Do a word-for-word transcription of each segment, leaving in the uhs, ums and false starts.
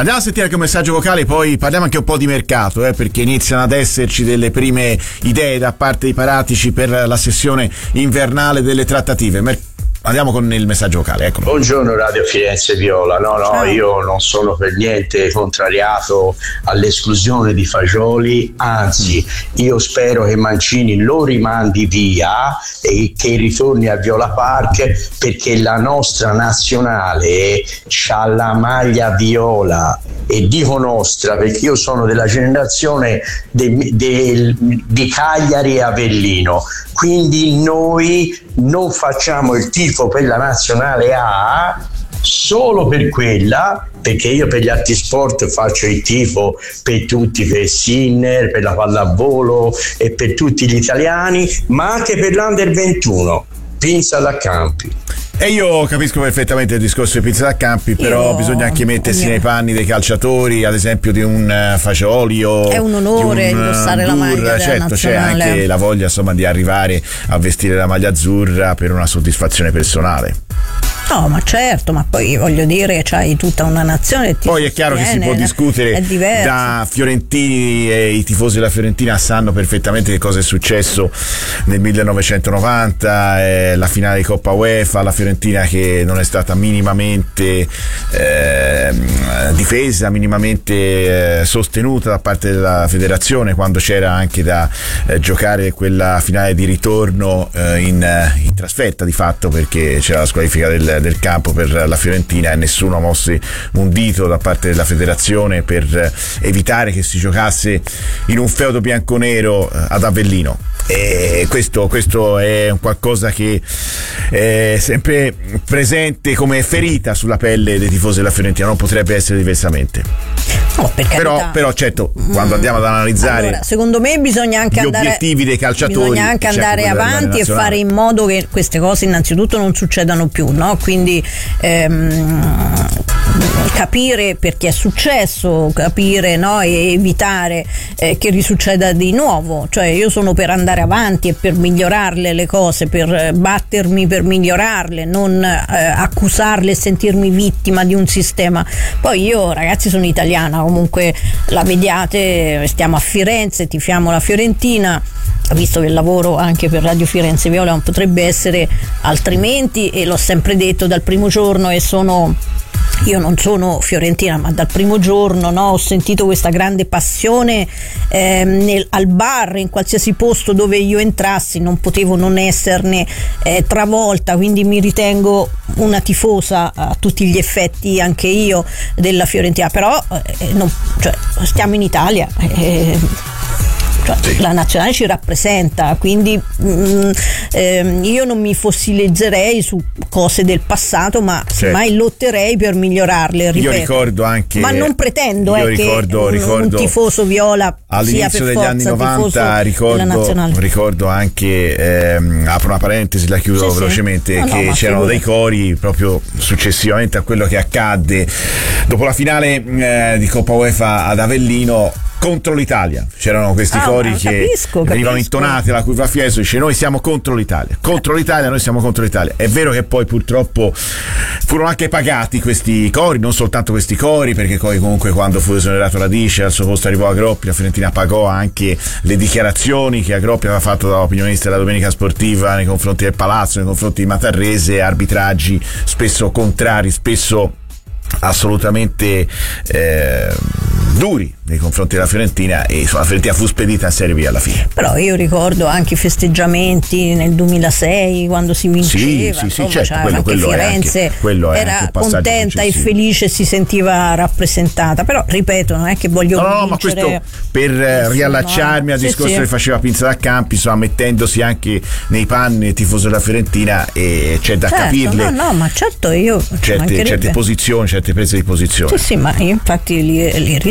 Andiamo a sentire anche un messaggio vocale, poi parliamo anche un po' di mercato, eh, perché iniziano ad esserci delle prime idee da parte dei Paratici per la sessione invernale delle trattative. Mer- Andiamo con il messaggio vocale, eccolo. Buongiorno Radio Firenze Viola. No, no, Ciao. Io non sono per niente contrariato all'esclusione di Fagioli, anzi, io spero che Mancini lo rimandi via e che ritorni a Viola Park, perché la nostra nazionale c'ha la maglia viola. E dico nostra perché io sono della generazione de, de, di Cagliari e Avellino, quindi noi non facciamo il tifo per la nazionale A solo per quella, perché io per gli altri sport faccio il tifo per tutti, per Sinner, per la pallavolo e per tutti gli italiani, ma anche per l'Under ventuno, Pinza da Campi. E io capisco perfettamente il discorso di Pizza da Campi, però io, bisogna anche mettersi nei panni dei calciatori, ad esempio di un uh, Fagioli o è un onore di un, indossare uh, la maglia certo, nazionale. C'è anche la voglia, insomma, di arrivare a vestire la maglia azzurra per una soddisfazione personale. No, ma certo, ma poi voglio dire, c'hai tutta una nazione. Poi è chiaro che si può discutere da fiorentini, e i tifosi della Fiorentina sanno perfettamente che cosa è successo nel millenovecentonovanta, eh, la finale di Coppa UEFA, la Fiorentina che non è stata minimamente eh, difesa, minimamente eh, sostenuta da parte della federazione, quando c'era anche da eh, giocare quella finale di ritorno eh, in, in trasferta di fatto, perché c'era la squalifica del del campo per la Fiorentina e nessuno ha mosso un dito da parte della federazione per evitare che si giocasse in un feudo bianconero ad Avellino. E questo, questo è un qualcosa che è sempre presente come ferita sulla pelle dei tifosi della Fiorentina, non potrebbe essere diversamente. No, per però, però certo, quando andiamo ad analizzare allora, secondo me bisogna anche gli andare, obiettivi dei calciatori, bisogna anche certo, andare avanti e fare in modo che queste cose innanzitutto non succedano più, no? Quindi ehm, capire perché è successo, capire, no? E evitare eh, che risucceda di nuovo. Cioè io sono per andare avanti e per migliorarle le cose, per battermi per migliorarle, non eh, accusarle e sentirmi vittima di un sistema. Poi io, ragazzi, sono italiana, comunque la vediate, stiamo a Firenze, tifiamo la Fiorentina, visto che il lavoro anche per Radio Firenze Viola non potrebbe essere altrimenti, e l'ho sempre detto dal primo giorno, e sono io non sono fiorentina, ma dal primo giorno, no, ho sentito questa grande passione eh, nel, al bar, in qualsiasi posto dove io entrassi non potevo non esserne eh, travolta, quindi mi ritengo una tifosa a tutti gli effetti anche io della Fiorentina, però eh, non, cioè, stiamo in Italia, eh, cioè, sì. La nazionale ci rappresenta, quindi mh, ehm, io non mi fossilizzerei su cose del passato, ma certo, semmai lotterei per migliorarle, ripeto. Io ricordo anche, ma non pretendo io eh, ricordo, che ricordo, un tifoso viola all'inizio sia per degli forza anni novanta, ricordo, ricordo anche ehm, apro una parentesi, la chiudo sì, velocemente, sì. No, che no, c'erano dei cori proprio successivamente a quello che accadde dopo la finale eh, di Coppa UEFA ad Avellino contro l'Italia. C'erano questi ah, cori che capisco, venivano capisco. intonati alla curva Fiesole, dice noi siamo contro l'Italia, contro l'Italia, noi siamo contro l'Italia. È vero che poi purtroppo furono anche pagati questi cori, non soltanto questi cori, perché poi comunque quando fu esonerato Radice al suo posto arrivò Agroppi, la Fiorentina pagò anche le dichiarazioni che Agroppi aveva fatto da opinionista della Domenica Sportiva nei confronti del Palazzo, nei confronti di Matarrese, arbitraggi spesso contrari, spesso assolutamente eh, duri nei confronti della Fiorentina, e insomma, la Fiorentina fu spedita in Serie B alla fine. Però io ricordo anche i festeggiamenti nel duemilasei quando si vinceva, sì, sì, insomma, sì, certo, cioè, quello, anche quello Firenze è anche, quello era è contenta e felice, si sentiva rappresentata. Però ripeto, non è che voglio no, no, ma questo per nessuno, riallacciarmi no? al sì, discorso sì. che faceva Pinza da Campi, insomma, mettendosi anche nei panni del tifoso della Fiorentina, e c'è da certo, capirle no, no, ma certo io certe, certe posizioni, certe prese di posizione. Sì, sì, ma io infatti li, li rispetti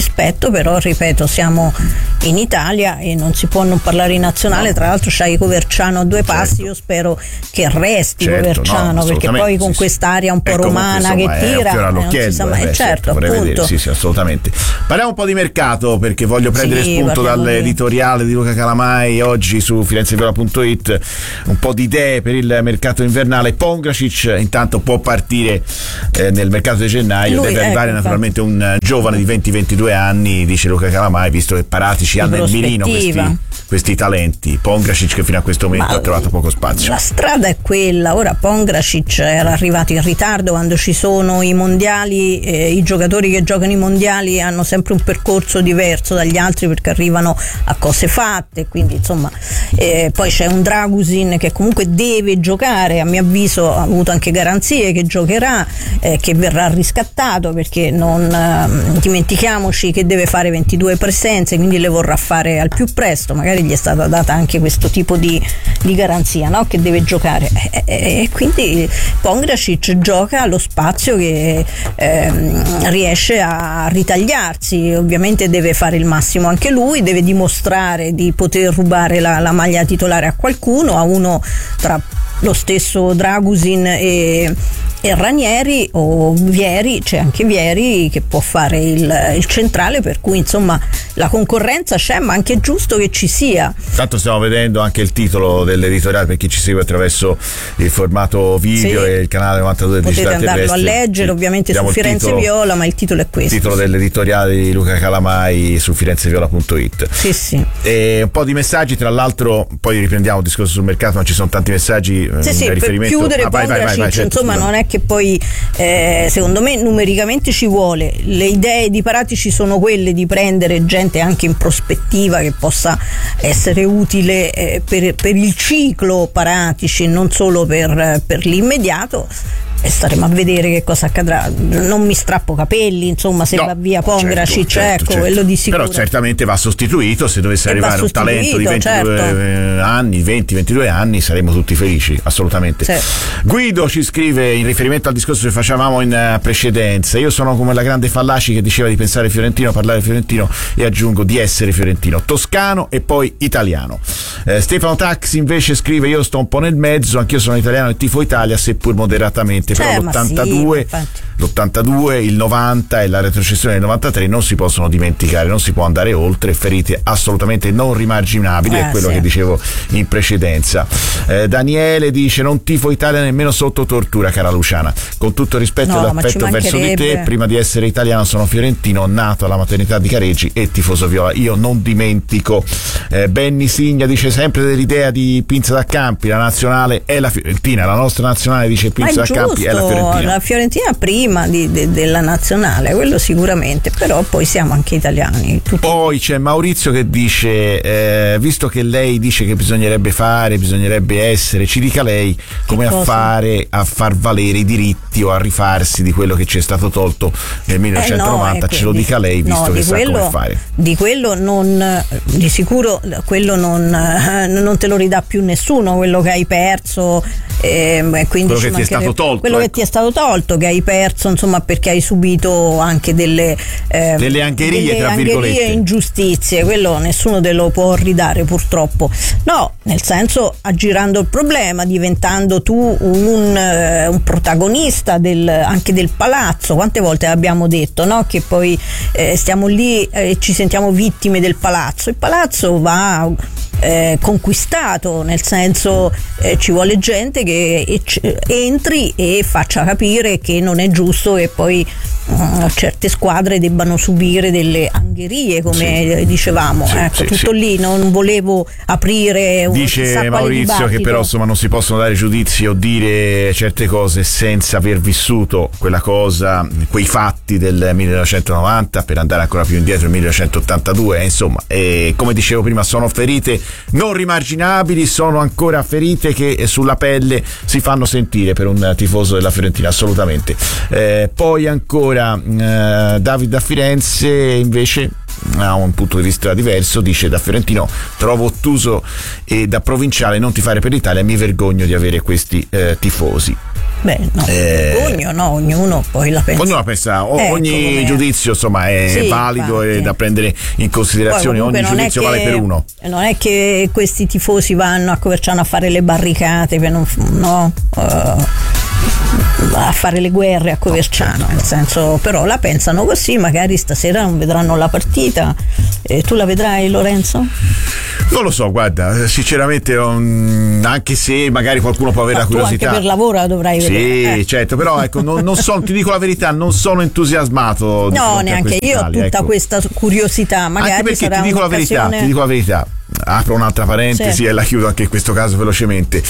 sospetto, però ripeto, siamo in Italia e non si può non parlare in nazionale. No. Tra l'altro c'hai Coverciano a due passi, certo. Io spero che resti certo, Coverciano, no, perché poi con sì, quest'aria un po' romana che tira eh, non si sa mai. Eh, certo, appunto. Vedere, sì, sì, assolutamente. Parliamo un po' di mercato, perché voglio prendere sì, spunto dall'editoriale di Luca Calamai oggi su firenzeviola punto it, un po' di idee per il mercato invernale. Pongracic intanto può partire eh, nel mercato di gennaio. Lui, deve arrivare ecco, naturalmente un giovane di venti ventidue anni, dice Luca Calamai, visto che Paratici ha nel mirino questi, questi talenti. Pongracic che fino a questo momento Ma ha trovato poco spazio. La strada è quella. Ora Pongracic era arrivato in ritardo. Quando ci sono i mondiali, eh, i giocatori che giocano i mondiali hanno sempre un percorso diverso dagli altri, perché arrivano a cose fatte, quindi insomma eh, poi c'è un Dragusin che comunque deve giocare, a mio avviso ha avuto anche garanzie che giocherà, eh, che verrà riscattato, perché non eh, dimentichiamoci che deve fare ventidue presenze, quindi le vorrà fare al più presto. Magari gli è stata data anche questo tipo di, di garanzia, no? Che deve giocare e, e, e quindi Pongracic gioca allo spazio che eh, riesce a ritagliarsi. Ovviamente deve fare il massimo anche lui, deve dimostrare di poter rubare la, la maglia titolare a qualcuno, a uno tra lo stesso Dragusin e, e Ranieri o Vieri. C'è anche Vieri che può fare il, il centrale, per cui insomma la concorrenza c'è, ma anche è giusto che ci sia. Tanto stiamo vedendo anche il titolo dell'editoriale per chi ci segue attraverso il formato video sì. e il canale novantadue potete Digital andarlo Terrestri. a leggere ovviamente su Firenze titolo, Viola, ma il titolo è questo. Il titolo dell'editoriale di Luca Calamai su firenzeviola punto it. Sì, sì. E un po' di messaggi, tra l'altro poi riprendiamo il discorso sul mercato, ma ci sono tanti messaggi. Sì, sì, per chiudere ah, vai, vai, vai, vai, certo, insomma, non è che poi eh, secondo me numericamente ci vuole. Le idee di Paratici sono quelle di prendere gente anche in prospettiva che possa essere utile eh, per, per il ciclo Paratici, non solo per, per l'immediato. E staremo a vedere che cosa accadrà. Non mi strappo capelli, insomma, se no, va via Pongracic, certo, certo, ecco, certo. quello di sicuro. Però certamente va sostituito, se dovesse e arrivare un talento di ventidue certo. anni, venti ventidue anni, saremo tutti felici, assolutamente. Certo. Guido ci scrive in riferimento al discorso che facevamo in precedenza: io sono come la grande Fallaci che diceva di pensare fiorentino, parlare fiorentino, e aggiungo di essere fiorentino, toscano e poi italiano. Eh, Stefano Taxi invece scrive: io sto un po' nel mezzo, anch'io sono italiano e tifo Italia, seppur moderatamente. Però cioè, l'ottantadue, sì, l'ottantadue, il novanta e la retrocessione del novantatré non si possono dimenticare, non si può andare oltre, ferite assolutamente non rimarginabili, eh, è quello sì. che dicevo in precedenza. eh, Daniele dice: non tifo Italia nemmeno sotto tortura, cara Luciana, con tutto rispetto no, e l'affetto verso di te, prima di essere italiano sono fiorentino, nato alla maternità di Careggi e tifoso viola, io non dimentico. eh, Benny Signa dice sempre dell'idea di Pinza da Campi, la nazionale è la Fiorentina, la nostra nazionale, dice Pinza da Campi, è la Fiorentina. La Fiorentina prima di, de, della nazionale, quello sicuramente, però poi siamo anche italiani. Tutti. Poi c'è Maurizio che dice: eh, visto che lei dice che bisognerebbe fare, bisognerebbe essere, ci dica lei come a fare a far valere i diritti o a rifarsi di quello che ci è stato tolto nel millenovecentonovanta, eh no, ce lo dica lei, visto no, che sa quello, come fare. Di quello non, di sicuro quello non, non te lo ridà più nessuno, quello che hai perso, eh, quindi quello che ti è stato tolto, quello ecco. che ti è stato tolto, che hai perso, insomma, perché hai subito anche delle eh, delle angherie, delle tra angherie virgolette, ingiustizie, quello nessuno te lo può ridare, purtroppo. No, nel senso, aggirando il problema, diventando tu un, eh, un protagonista del, anche del palazzo. Quante volte abbiamo detto, no? Che poi eh, stiamo lì e eh, ci sentiamo vittime del palazzo. Il palazzo va eh, conquistato, nel senso eh, ci vuole gente che eh, entri e faccia capire che non è giusto che poi uh, certe squadre debbano subire delle angherie, come sì. dicevamo. Sì, ecco, sì, tutto sì. lì, non volevo aprire un dice Maurizio che però insomma non si possono dare giudizi o dire certe cose senza aver vissuto quella cosa, quei fatti del millenovecentonovanta, per andare ancora più indietro, il millenovecentottantadue, insomma, e come dicevo prima, sono ferite non rimarginabili, sono ancora ferite che sulla pelle si fanno sentire per un tifoso della Fiorentina, assolutamente. Eh, poi ancora eh, David da Firenze invece ha un punto di vista diverso, dice: da fiorentino trovo ottuso e da provinciale non tifare per l'Italia, mi vergogno di avere questi eh, tifosi. Beh, no, eh, orgoglio, no, ognuno poi la pensa. Ognuno la pensa, o, ecco, ogni come... giudizio insomma è sì, valido e da prendere in considerazione, ogni giudizio che, vale per uno. Non è che questi tifosi vanno a Coverciano a fare le barricate per non, no, uh, a fare le guerre a Coverciano, nel senso, però la pensano così, magari stasera non vedranno la partita. Eh, tu la vedrai, Lorenzo? Non lo so, guarda, sinceramente um, anche se magari qualcuno può avere no, la curiosità. Anche per lavoro la dovrai sì, vedere. Sì, eh. certo, però ecco, non, non sono, ti dico la verità, non sono entusiasmato. No, neanche io ho tutta ecco. questa curiosità, magari anche perché sarà ti dico la verità, ti dico la verità. Apro un'altra parentesi sì. e la chiudo anche in questo caso velocemente.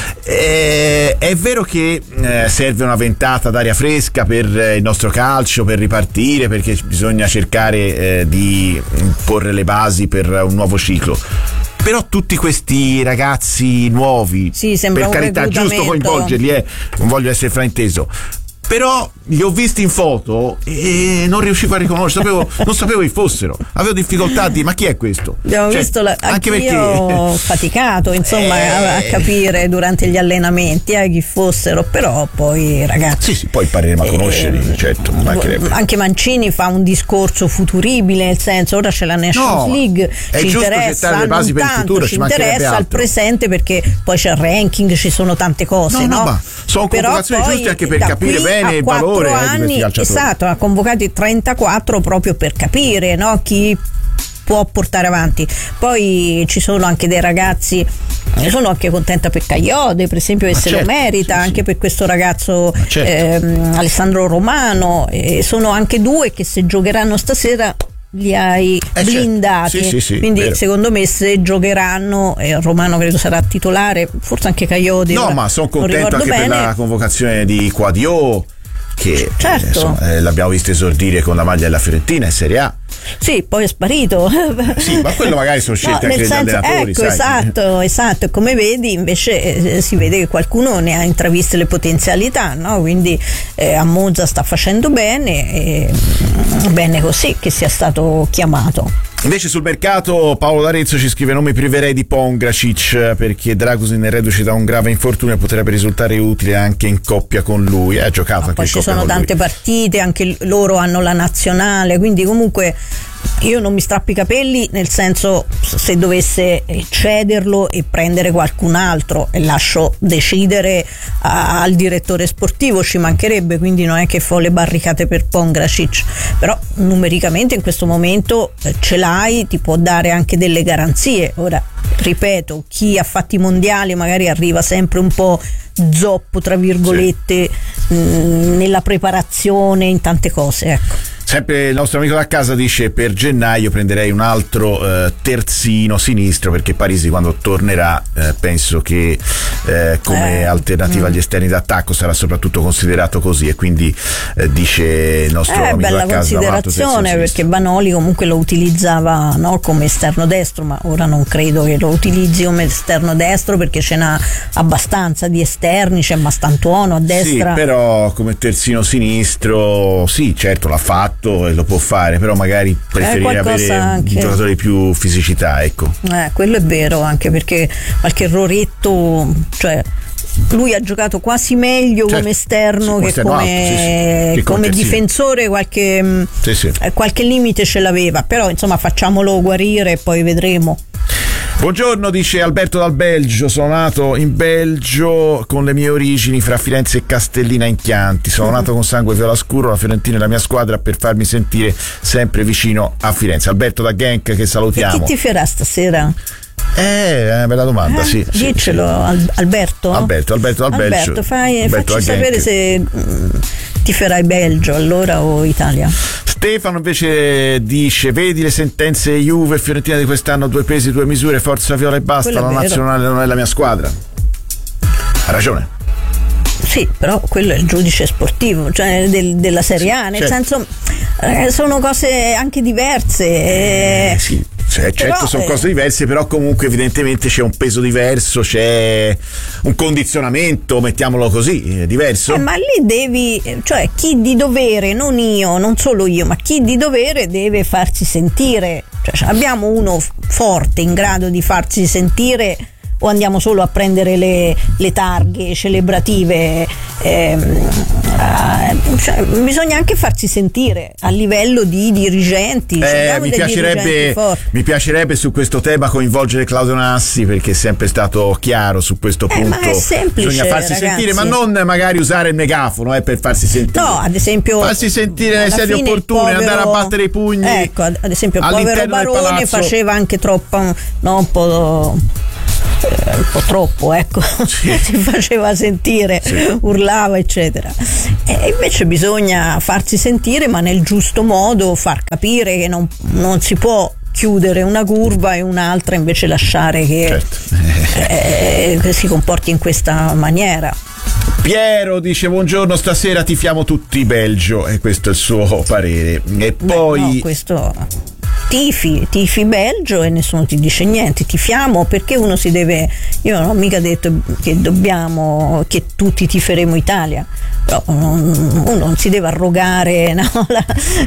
Eh, è vero che eh, serve una ventata d'aria fresca per eh, il nostro calcio, per ripartire, perché bisogna cercare eh, di porre le basi per un nuovo ciclo. Però tutti questi ragazzi nuovi, sì, per carità, giusto coinvolgerli, eh, non voglio essere frainteso. Però li ho visti in foto e non riuscivo a riconoscere, sapevo, non sapevo chi fossero, avevo difficoltà a dire ma chi è questo? Abbiamo cioè, visto la, anche perché ho faticato insomma eh, a, a capire durante gli allenamenti eh, chi fossero, però poi ragazzi sì sì poi impareremo a conoscerli, eh, certo, anche Mancini fa un discorso futuribile, nel senso ora c'è la Nations no, League, ci interessa le basi per il futuro, ci interessa al presente perché poi c'è il ranking, ci sono tante cose, no? no? no ma sono convocazioni giuste anche per capire bene il valore anni, di questi esatto, ha convocati trentaquattro proprio per capire, no, chi può portare avanti. Poi ci sono anche dei ragazzi, io sono anche contenta per Cagliode per esempio che ma se certo, lo merita, sì, anche sì. per questo ragazzo certo. ehm, Alessandro Romano, e sono anche due che se giocheranno stasera li hai eh blindati certo. sì, sì, sì, quindi vero. secondo me se giocheranno eh, Romano credo sarà titolare, forse anche Cagliode, no ma sono contento anche bene. per la convocazione di Quadio che certo. eh, insomma, eh, l'abbiamo visto esordire con la maglia della Fiorentina in Serie A. Sì, poi è sparito. Sì, ma quello magari sono scelte no, anche degli allenatori. Ecco, sai. esatto, esatto. E come vedi, invece eh, si vede che qualcuno ne ha intraviste le potenzialità, no? Quindi eh, a Monza sta facendo bene, e bene così che sia stato chiamato. Invece sul mercato Paolo D'Arezzo ci scrive: non mi priverei di Pongracic perché Dragusin è reduce da un grave infortunio e potrebbe risultare utile anche in coppia con lui. Ha giocato ma anche poi in ci sono tante lui. partite, anche loro hanno la nazionale, quindi comunque io non mi strappo i capelli, nel senso se dovesse cederlo e prendere qualcun altro e lascio decidere a, al direttore sportivo, ci mancherebbe, quindi non è che fo le barricate per Pongracic, però numericamente in questo momento eh, ce l'hai, ti può dare anche delle garanzie. Ora ripeto, chi ha fatti i mondiali magari arriva sempre un po' zoppo tra virgolette sì. mh, nella preparazione, in tante cose, ecco. Sempre il nostro amico da casa dice: per gennaio prenderei un altro eh, terzino sinistro, perché Parisi quando tornerà eh, penso che eh, come eh, alternativa mm. agli esterni d'attacco sarà soprattutto considerato così, e quindi eh, dice il nostro eh, amico bella da casa considerazione, perché Banoli comunque lo utilizzava, no, come esterno destro, ma ora non credo che lo utilizzi come esterno destro perché ce n'ha abbastanza di esterni, c'è Mastantuono a destra. Sì, però come terzino sinistro sì, certo l'ha fatto e lo può fare, però magari preferire eh, avere anche un giocatore di più fisicità, ecco. Eh, quello è vero, anche perché qualche erroretto, cioè lui ha giocato quasi meglio certo. come esterno sì, che come, alto, sì, sì. come difensore, qualche, sì, sì. Eh, qualche limite ce l'aveva, però insomma facciamolo guarire e poi vedremo. Buongiorno, dice Alberto dal Belgio. Sono nato in Belgio con le mie origini fra Firenze e Castellina in Chianti. Sono nato con sangue viola scuro, la Fiorentina è la mia squadra, per farmi sentire sempre vicino a Firenze. Alberto da Genk, che salutiamo. E chi tiferà stasera? Eh, è una bella domanda, eh, sì. Diccelo, sì, sì. Alberto? Alberto, Alberto dal Belgio. Alberto, fai, Alberto facci sapere Genk. se mh, tiferai Belgio allora o Italia. Stefano invece dice: vedi le sentenze Juve e Fiorentina di quest'anno, due pesi, due misure, forza viola e basta, la nazionale non è la mia squadra. Ha ragione. Sì, però quello è il giudice sportivo, cioè del, della Serie A, nel certo. senso eh, sono cose anche diverse. Eh, eh, sì. Cioè, certo però, sono cose diverse, però comunque evidentemente c'è un peso diverso, c'è un condizionamento, mettiamolo così, diverso. Eh, ma lì devi, cioè chi di dovere, non io, non solo io, ma chi di dovere deve farsi sentire. Cioè, abbiamo uno forte in grado di farsi sentire o andiamo solo a prendere le, le targhe celebrative? Ehm, eh, cioè, bisogna anche farsi sentire a livello di dirigenti. Eh, mi, piacerebbe, mi piacerebbe su questo tema coinvolgere Claudio Nassi, perché è sempre stato chiaro su questo eh, punto. Ma è semplice, bisogna farsi ragazzi. sentire, ma non magari usare il megafono eh, per farsi sentire. No, ad esempio, farsi sentire nelle sedie opportune, povero, andare a battere i pugni. Ecco, ad esempio, il povero Barone faceva anche troppo, no, un po'. Eh, un po' troppo, ecco, sì. Si faceva sentire, sì. Urlava, eccetera. E invece bisogna farsi sentire, ma nel giusto modo, far capire che non, non si può chiudere una curva e un'altra invece lasciare che, certo. eh, che si comporti in questa maniera. Piero dice: buongiorno, stasera tifiamo tutti Belgio, e questo è il suo parere. E poi Beh, no, questo tifi, tifi Belgio e nessuno ti dice niente, tifiamo perché uno si deve, io non ho mica detto che dobbiamo, che tutti tiferemo Italia, però uno non si deve arrogare, no? La,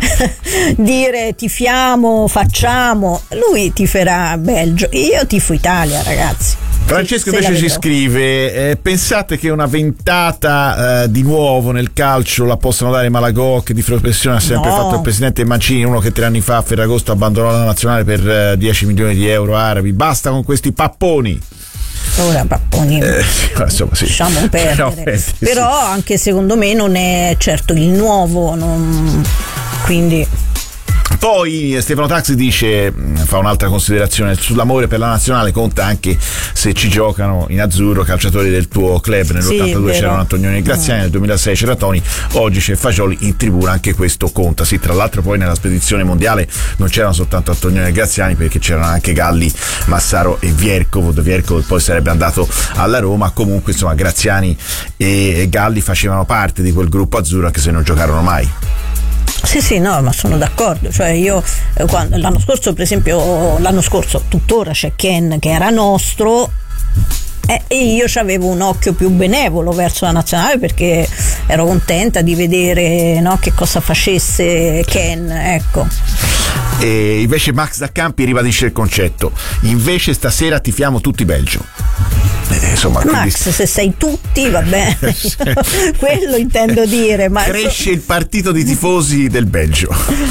dire tifiamo, facciamo, lui tiferà Belgio, io tifo Italia, ragazzi. Francesco invece ci scrive: eh, pensate che una ventata eh, di nuovo nel calcio la possano dare Malagò, che di professione ha sempre no. fatto il presidente Mancini, uno che tre anni fa a Ferragosto abbandonò la nazionale per eh, dieci milioni di euro arabi. Basta con questi papponi. Ora papponi, eh, insomma, sì. lasciamo perdere. Però, eh, però sì. Anche secondo me non è certo il nuovo, non... quindi. Poi Stefano Taxi dice, fa un'altra considerazione sull'amore per la nazionale: conta anche se ci giocano in azzurro calciatori del tuo club. Nell'ottantadue sì, c'erano Antonioni e Graziani, nel duemilasei c'era Toni, oggi c'è Fagioli in tribuna, anche questo conta. Sì, tra l'altro poi nella spedizione mondiale non c'erano soltanto Antonioni e Graziani, perché c'erano anche Galli, Massaro e Viercov. Viercov poi sarebbe andato alla Roma. Comunque insomma Graziani e Galli facevano parte di quel gruppo azzurro, anche se non giocarono mai. Sì, sì, no, ma sono d'accordo. Cioè io eh, quando, l'anno scorso, per esempio, l'anno scorso tuttora c'è Ken che era nostro, eh, e io avevo un occhio più benevolo verso la nazionale, perché ero contenta di vedere, no, che cosa facesse Ken, ecco. E invece Max da Campi ribadisce il concetto: invece stasera tifiamo tutti Belgio. Eh, insomma, Max, quindi... se sei tutti va bene. Quello intendo dire, ma cresce il partito di tifosi del Belgio.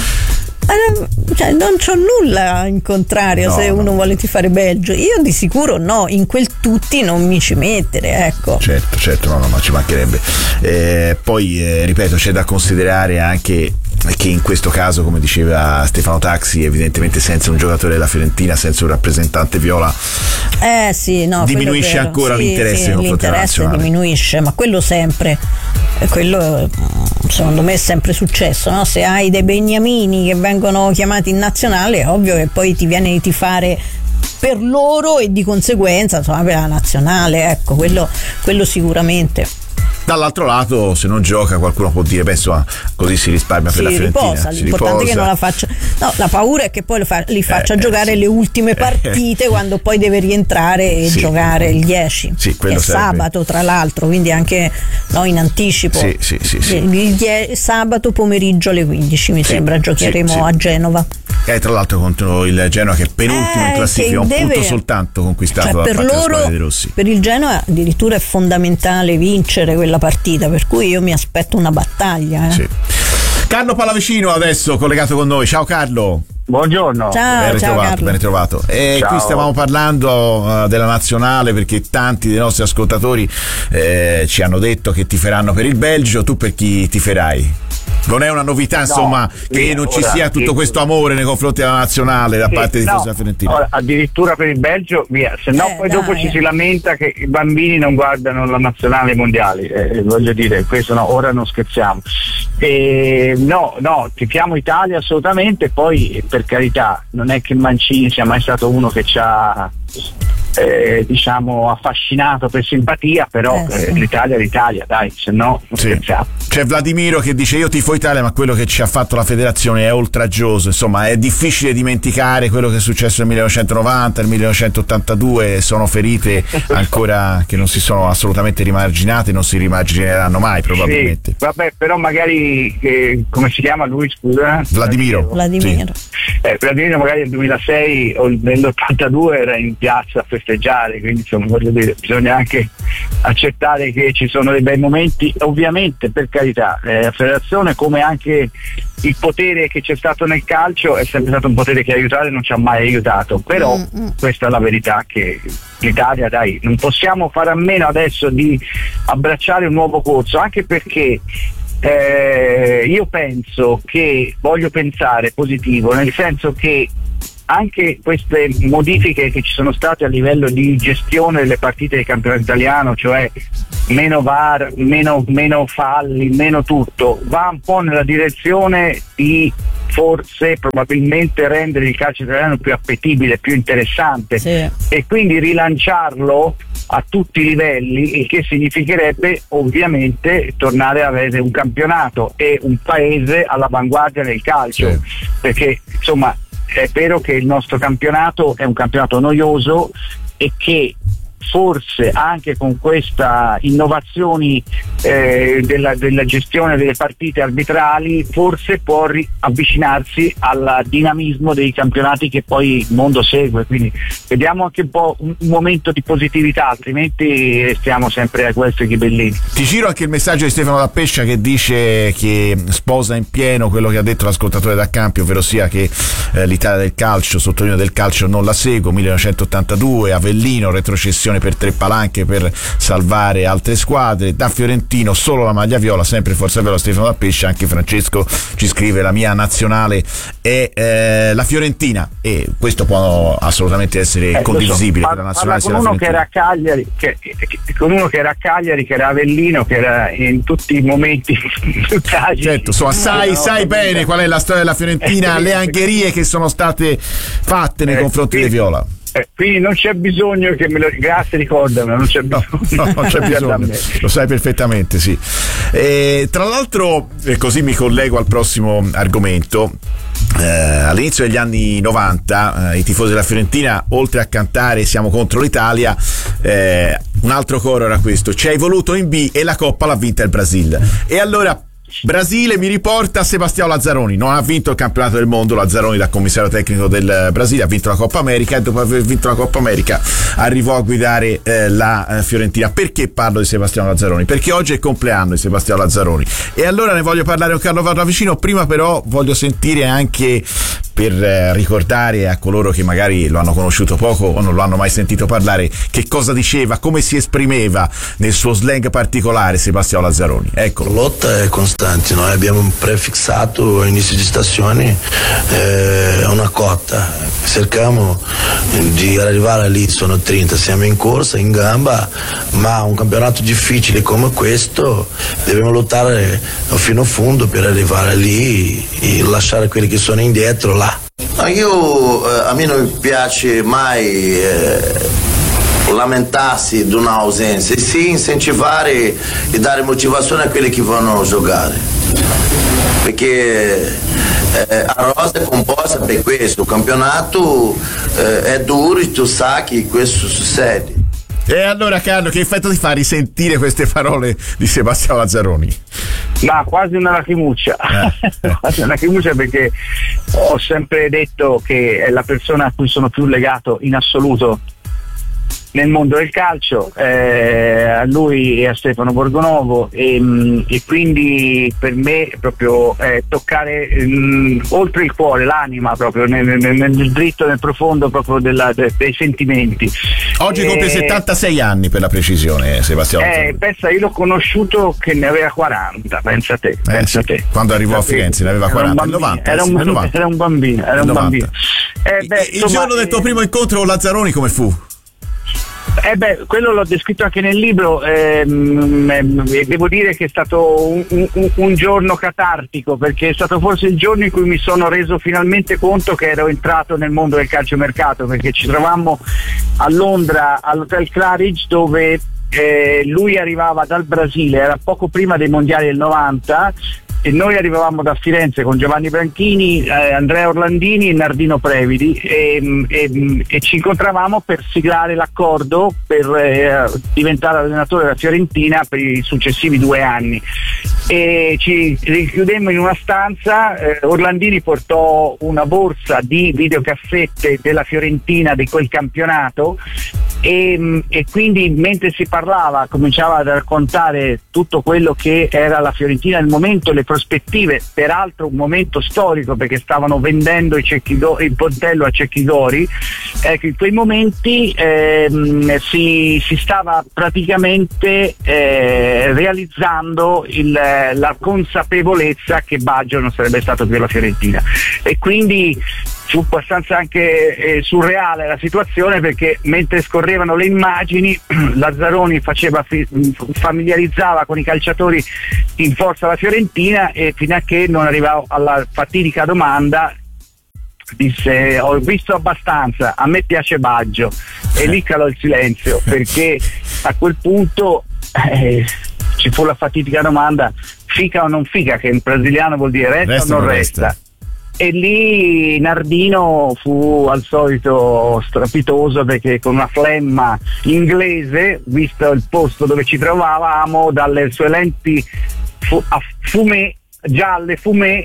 Cioè, non c'ho nulla in contrario, no, se uno no. vuole tifare Belgio. Io di sicuro no, in quel tutti non mi ci mettere, ecco. Certo, certo, no, no, ma ci mancherebbe. Eh, poi, eh, ripeto, c'è da considerare anche che in questo caso, come diceva Stefano Taxi, evidentemente senza un giocatore della Fiorentina, senza un rappresentante viola, eh sì, no, diminuisce ancora sì, l'interesse, sì, l'interesse diminuisce, ma quello sempre, quello secondo me è sempre successo, no? Se hai dei beniamini che vengono chiamati in nazionale, è ovvio che poi ti viene di tifare per loro e di conseguenza insomma per la nazionale, ecco, quello, quello sicuramente. Dall'altro lato, se non gioca, qualcuno può dire: beh, insomma, così si risparmia per si la Fiorentina. Riposa, si l'importante riposa. è che non la faccia. No, la paura è che poi lo fa, li faccia eh, giocare eh, sì. le ultime partite, eh, quando poi deve rientrare e sì. giocare il dieci. Sì, che è sarebbe... sabato, tra l'altro, quindi anche no, in anticipo. Sì, sì, sì, sì. Il, il sabato pomeriggio alle quindici, mi sì, sembra, giocheremo sì, sì. a Genova. E eh, tra l'altro contro il Genoa, che è penultimo eh, in classifica, un deve... punto soltanto conquistato cioè, da per parte loro, della squadra dei Rossi. Per il Genoa addirittura è fondamentale vincere quella partita, per cui io mi aspetto una battaglia. Eh. Sì. Carlo Pallavicino adesso collegato con noi. Ciao Carlo. Buongiorno. Ciao, ben ritrovato, ciao Carlo. ben ritrovato. E ciao. Qui stavamo parlando uh, della nazionale, perché tanti dei nostri ascoltatori eh, ci hanno detto che tiferanno per il Belgio. Tu per chi tiferai? Non è una novità, insomma, no, che sì, non ci ora, sia tutto sì. questo amore nei confronti della nazionale da sì, parte di tifosi della Fiorentina. Ora, addirittura per il Belgio, via, se no eh, poi dai. dopo ci si lamenta che i bambini non guardano la nazionale mondiali, eh, voglio dire, questo no, ora non scherziamo. Eh, no, no, tifiamo Italia assolutamente, poi per carità, non è che Mancini sia mai stato uno che ci ha Eh, diciamo affascinato per simpatia, però eh, sì. eh, l'Italia è l'Italia, dai, se no sì. C'è Vladimiro che dice: io tifo Italia, ma quello che ci ha fatto la federazione è oltraggioso. Insomma, è difficile dimenticare quello che è successo nel millenovecentonovanta, nel millenovecentottantadue, sono ferite ancora che non si sono assolutamente rimarginate, non si rimargineranno mai probabilmente. Sì, vabbè, però magari eh, come si chiama lui, scusa? Vladimiro. Vladimiro. Sì. Eh, Vladimiro magari nel duemilasei o nell'ottantadue era in piazza a festeggiare, quindi insomma voglio dire, bisogna anche accettare che ci sono dei bei momenti, ovviamente, per carità, eh, la federazione, come anche il potere che c'è stato nel calcio, è sempre stato un potere che ha aiutato e non ci ha mai aiutato, però mm-hmm. questa è la verità, che l'Italia, dai, non possiamo fare a meno adesso di abbracciare un nuovo corso, anche perché eh, io penso che, voglio pensare positivo, nel senso che anche queste modifiche che ci sono state a livello di gestione delle partite del campionato italiano, cioè meno V A R, meno, meno falli, meno tutto, va un po' nella direzione di forse probabilmente rendere il calcio italiano più appetibile, più interessante, sì. E quindi rilanciarlo a tutti i livelli, il che significherebbe ovviamente tornare ad avere un campionato e un paese all'avanguardia del calcio, sì. Perché insomma è vero che il nostro campionato è un campionato noioso e che forse anche con questa innovazioni eh, della, della gestione delle partite arbitrali forse può ri- avvicinarsi al dinamismo dei campionati che poi il mondo segue, quindi vediamo anche un po' un, un momento di positività, altrimenti stiamo sempre a questi ghibellini. Ti giro anche il messaggio di Stefano da Pescia, che dice che sposa in pieno quello che ha detto l'ascoltatore da Campi, ovvero sia che eh, l'Italia del calcio, sottolineo del calcio, non la seguo. millenovecentottantadue, Avellino, retrocessione per tre palanche per salvare altre squadre. Da fiorentino solo la maglia viola, sempre Forza Viola. Stefano da Pesce. Anche Francesco ci scrive: la mia nazionale è eh, la Fiorentina, e questo può assolutamente essere eh, condivisibile. So, per la nazionale con uno che era a Cagliari, che, che, con uno che era a Cagliari, che era Avellino, che era in tutti i momenti più tragici. Certo, so, sai, no, sai no, bene no. qual è la storia della Fiorentina, le angherie che sono state fatte nei eh, confronti dei Viola. Eh, quindi non c'è bisogno che me lo grazie, ricordamelo, non c'è bisogno, no, no, non c'è bisogno. Lo sai perfettamente, sì. E, tra l'altro, e così mi collego al prossimo argomento. Eh, all'inizio degli anni novanta eh, i tifosi della Fiorentina, oltre a cantare "Siamo contro l'Italia", eh, un altro coro era questo: "Ci hai voluto in B e la Coppa l'ha vinta il Brasile". E allora Brasile mi riporta Sebastião Lazzaroni. Non ha vinto il campionato del mondo Lazzaroni da commissario tecnico del Brasile, ha vinto la Coppa America, e dopo aver vinto la Coppa America arrivò a guidare eh, la eh, Fiorentina. Perché parlo di Sebastião Lazzaroni? Perché oggi è il compleanno di Sebastião Lazzaroni, e allora ne voglio parlare con Carlo Parravicino. Prima però voglio sentire, anche per eh, ricordare a coloro che magari lo hanno conosciuto poco o non lo hanno mai sentito parlare, che cosa diceva, come si esprimeva nel suo slang particolare Sebastião Lazzaroni. Ecco. La lotta è costante, noi abbiamo prefissato all'inizio di stagione eh, una cotta, cerchiamo di arrivare lì, sono trenta, siamo in corsa, in gamba, ma un campionato difficile come questo dobbiamo lottare fino a fondo per arrivare lì e lasciare quelli che sono indietro là. Io, eh, a me non piace mai eh, lamentarsi di un'ausenza, e sì incentivare e dare motivazione a quelli che vanno a giocare, perché eh, a rosa è composta per questo, il campionato eh, è duro e tu sai che questo succede. E allora, Carlo, che effetto ti fa risentire queste parole di Sebastião Lazzaroni? Ma quasi una lacrimuccia, eh. quasi una lacrimuccia, perché ho sempre detto che è la persona a cui sono più legato in assoluto nel mondo del calcio, eh, a lui e a Stefano Borgonovo, e, e quindi per me proprio eh, toccare mh, oltre il cuore, l'anima, proprio nel, nel, nel dritto, nel profondo proprio della, de, dei sentimenti. Oggi compie eh, settantasei anni per la precisione, Sebastião. Eh, pensa, io l'ho conosciuto che ne aveva quaranta, pensa te, pensa eh, te. Quando arrivò a Firenze ne aveva quaranta, nel novanta, era un, novanta. Era un bambino, era un bambino. Eh, beh, il insomma, giorno del tuo primo incontro con Lazzaroni come fu? Eh beh, quello l'ho descritto anche nel libro, ehm, devo dire che è stato un, un, un giorno catartico, perché è stato forse il giorno in cui mi sono reso finalmente conto che ero entrato nel mondo del calciomercato, perché ci trovammo a Londra all'Hotel Claridge, dove eh, lui arrivava dal Brasile, era poco prima dei mondiali del novanta, e noi arrivavamo da Firenze con Giovanni Branchini, eh, Andrea Orlandini e Nardino Previdi, e, e, e ci incontravamo per siglare l'accordo per eh, diventare allenatore della Fiorentina per i successivi due anni. E ci richiudemmo in una stanza, eh, Orlandini portò una borsa di videocassette della Fiorentina di quel campionato, E, e quindi mentre si parlava cominciava a raccontare tutto quello che era la Fiorentina nel momento, le prospettive, peraltro un momento storico perché stavano vendendo i Cecchidori, il Pontello a Cecchidori. Ecco, in quei momenti ehm, si, si stava praticamente eh, realizzando il, la consapevolezza che Baggio non sarebbe stato più la Fiorentina, e quindi fu abbastanza anche eh, surreale la situazione, perché mentre scorrevano le immagini Lazzaroni faceva fi- familiarizzava con i calciatori in forza la Fiorentina, e fino a che non arrivava alla fatidica domanda disse: ho visto abbastanza, a me piace Baggio, e lì calò il silenzio, perché a quel punto eh, ci fu la fatidica domanda: fica o non fica, che in brasiliano vuol dire resta, resta o non resta. resta. E lì Nardino fu al solito strapitoso, perché con una flemma inglese, visto il posto dove ci trovavamo, dalle sue lenti fu- a fumé, gialle fumé,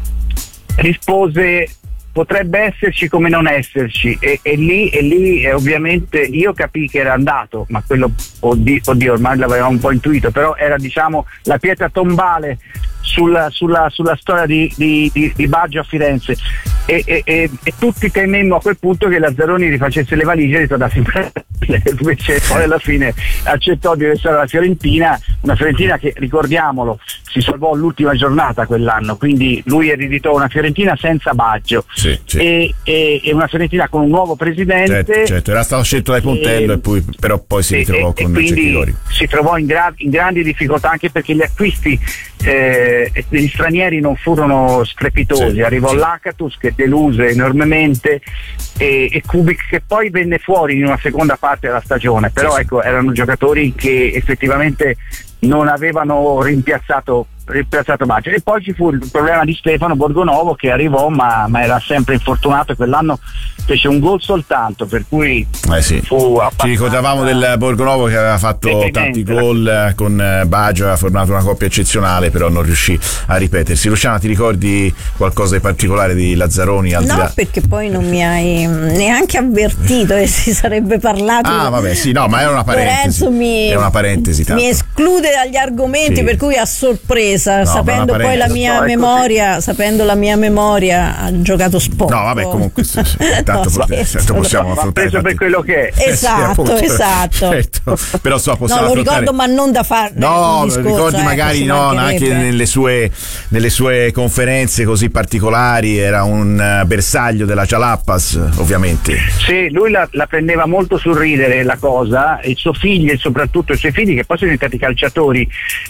rispose: potrebbe esserci come non esserci. E, e lì, e lì e ovviamente io capii che era andato, ma quello oddio, oddio ormai l'avevamo un po' intuito, però era, diciamo, la pietra tombale sulla, sulla, sulla storia di, di, di, di Baggio a Firenze, e, e, e, e tutti tememmo a quel punto che Lazzaroni rifacesse le valigie e ritornasse in Brasile. Invece poi alla fine accettò di restare alla Fiorentina, una Fiorentina che, ricordiamolo, si salvò l'ultima giornata quell'anno, quindi lui ereditò una Fiorentina senza Baggio, sì, sì. E, e, e una Fiorentina con un nuovo presidente. Certo, certo. Era stato scelto dai Pontello, e, e poi, però poi si ritrovò e, con e Cecchidori. Si trovò in, gra- in grandi difficoltà, anche perché gli acquisti eh, degli stranieri non furono strepitosi. Sì, arrivò sì. Lakatos, che deluse enormemente, e, e Kubik, che poi venne fuori in una seconda parte della stagione, però sì, ecco, erano giocatori che effettivamente non avevano rimpiazzato rimpiazzato Baggio. E poi ci fu il problema di Stefano Borgonovo, che arrivò ma, ma era sempre infortunato, e quell'anno fece un gol soltanto, per cui eh sì. fu ci ricordavamo del Borgonovo che aveva fatto tanti gol con Baggio, aveva formato una coppia eccezionale, però non riuscì a ripetersi. Luciana, ti ricordi qualcosa di particolare di Lazzaroni? Al no, di là... perché poi non mi hai neanche avvertito che si sarebbe parlato. Ah vabbè, sì, no, ma era una parentesi. Mi, è una parentesi tanto. mi esclude dagli argomenti, sì. Per cui a sorpresa. No, sapendo poi la mia memoria, sapendo la mia memoria, ha giocato spoco. No, vabbè, comunque sì, sì. Tanto, no, pot- tanto possiamo affrontare. Preso per quello che è. Esatto, eh sì, esatto. Certo. Però so, possiamo no, lo affrontare... ricordo, ma non da fare. No, discorso, ricordi eh, magari no, anche nelle sue, nelle sue conferenze così particolari, era un bersaglio della Jalapas, ovviamente. Sì, lui la, la prendeva molto sul ridere la cosa, il suo figlio e soprattutto i suoi figli, che poi sono diventati calciatori.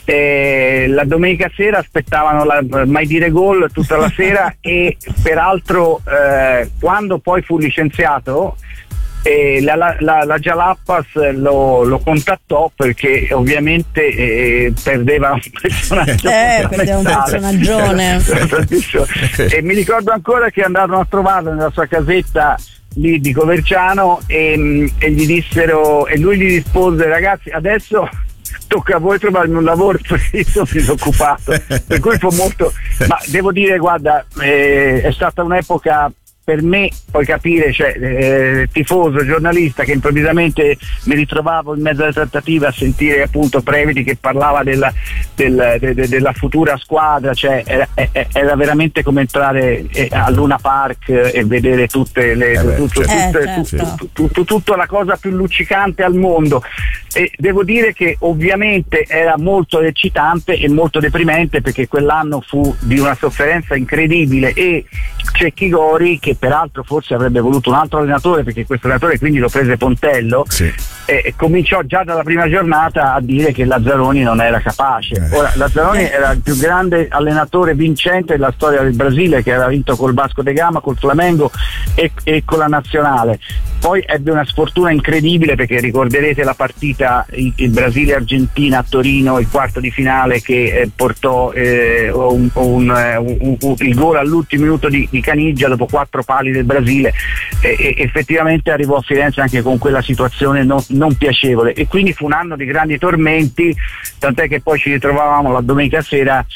Eh, la domenica sera aspettavano la, mai dire gol tutta la sera e peraltro eh, quando poi fu licenziato eh, la, la, la, la Jalapas lo, lo contattò, perché ovviamente eh, perdeva un personaggio eh, perdeva un personaggione e mi ricordo ancora che andarono a trovarlo nella sua casetta lì di Coverciano e, e gli dissero, e lui gli rispose: ragazzi, adesso tocca a voi trovarmi un lavoro, perché io sono disoccupato. Per cui fu molto, ma devo dire, guarda, eh, è stata un'epoca per me, puoi capire, cioè, eh, tifoso, giornalista, che improvvisamente mi ritrovavo in mezzo alle trattative a sentire appunto Previti che parlava della, del, de, de, della futura squadra, cioè era, era veramente come entrare a Luna Park e vedere tutte le eh beh, tutto, certo. tutte, eh, certo. tutto, tutto, tutto la cosa più luccicante al mondo. E devo dire che ovviamente era molto eccitante e molto deprimente, perché quell'anno fu di una sofferenza incredibile, e Cecchidori, che peraltro forse avrebbe voluto un altro allenatore, perché questo allenatore quindi lo prese Pontello, sì. E cominciò già dalla prima giornata a dire che Lazzaroni non era capace. Ora, Lazzaroni era il più grande allenatore vincente della storia del Brasile, che aveva vinto col Vasco da Gama, col Flamengo e, e con la nazionale. Poi ebbe una sfortuna incredibile, perché ricorderete la partita il, il Brasile-Argentina a Torino, il quarto di finale, che eh, portò eh, un, un, un, un, il gol all'ultimo minuto di, di Caniggia dopo quattro pali del Brasile, e, e effettivamente arrivò a Firenze anche con quella situazione non, non piacevole, e quindi fu un anno di grandi tormenti, tant'è che poi ci ritrovavamo la domenica sera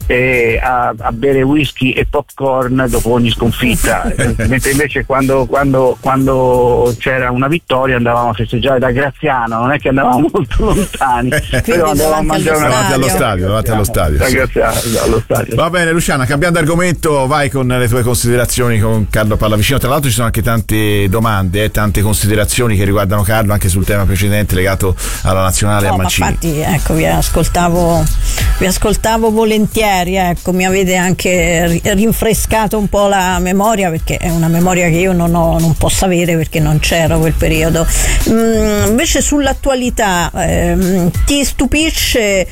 eh, a, a bere whisky e popcorn dopo ogni sconfitta, mentre invece quando, quando, quando c'era una vittoria andavamo a festeggiare da Graziano, non è che andavamo molto lontani, però andavamo a mangiare una davanti allo stadio, davanti allo stadio, da sì. Graziano, allo stadio. Va bene Luciana, cambiando argomento, vai con le tue considerazioni con Carlo Pallavicino. Tra l'altro ci sono anche tante domande, eh, tante considerazioni che riguardano Carlo anche sul tema precedente legato alla nazionale no, a Mancini. Ma infatti ecco, vi ascoltavo vi ascoltavo volentieri, ecco, mi avete anche rinfrescato un po' la memoria, perché è una memoria che io non ho, non posso avere perché non c'ero quel periodo. Mm, invece sull'attualità ehm, ti stupisce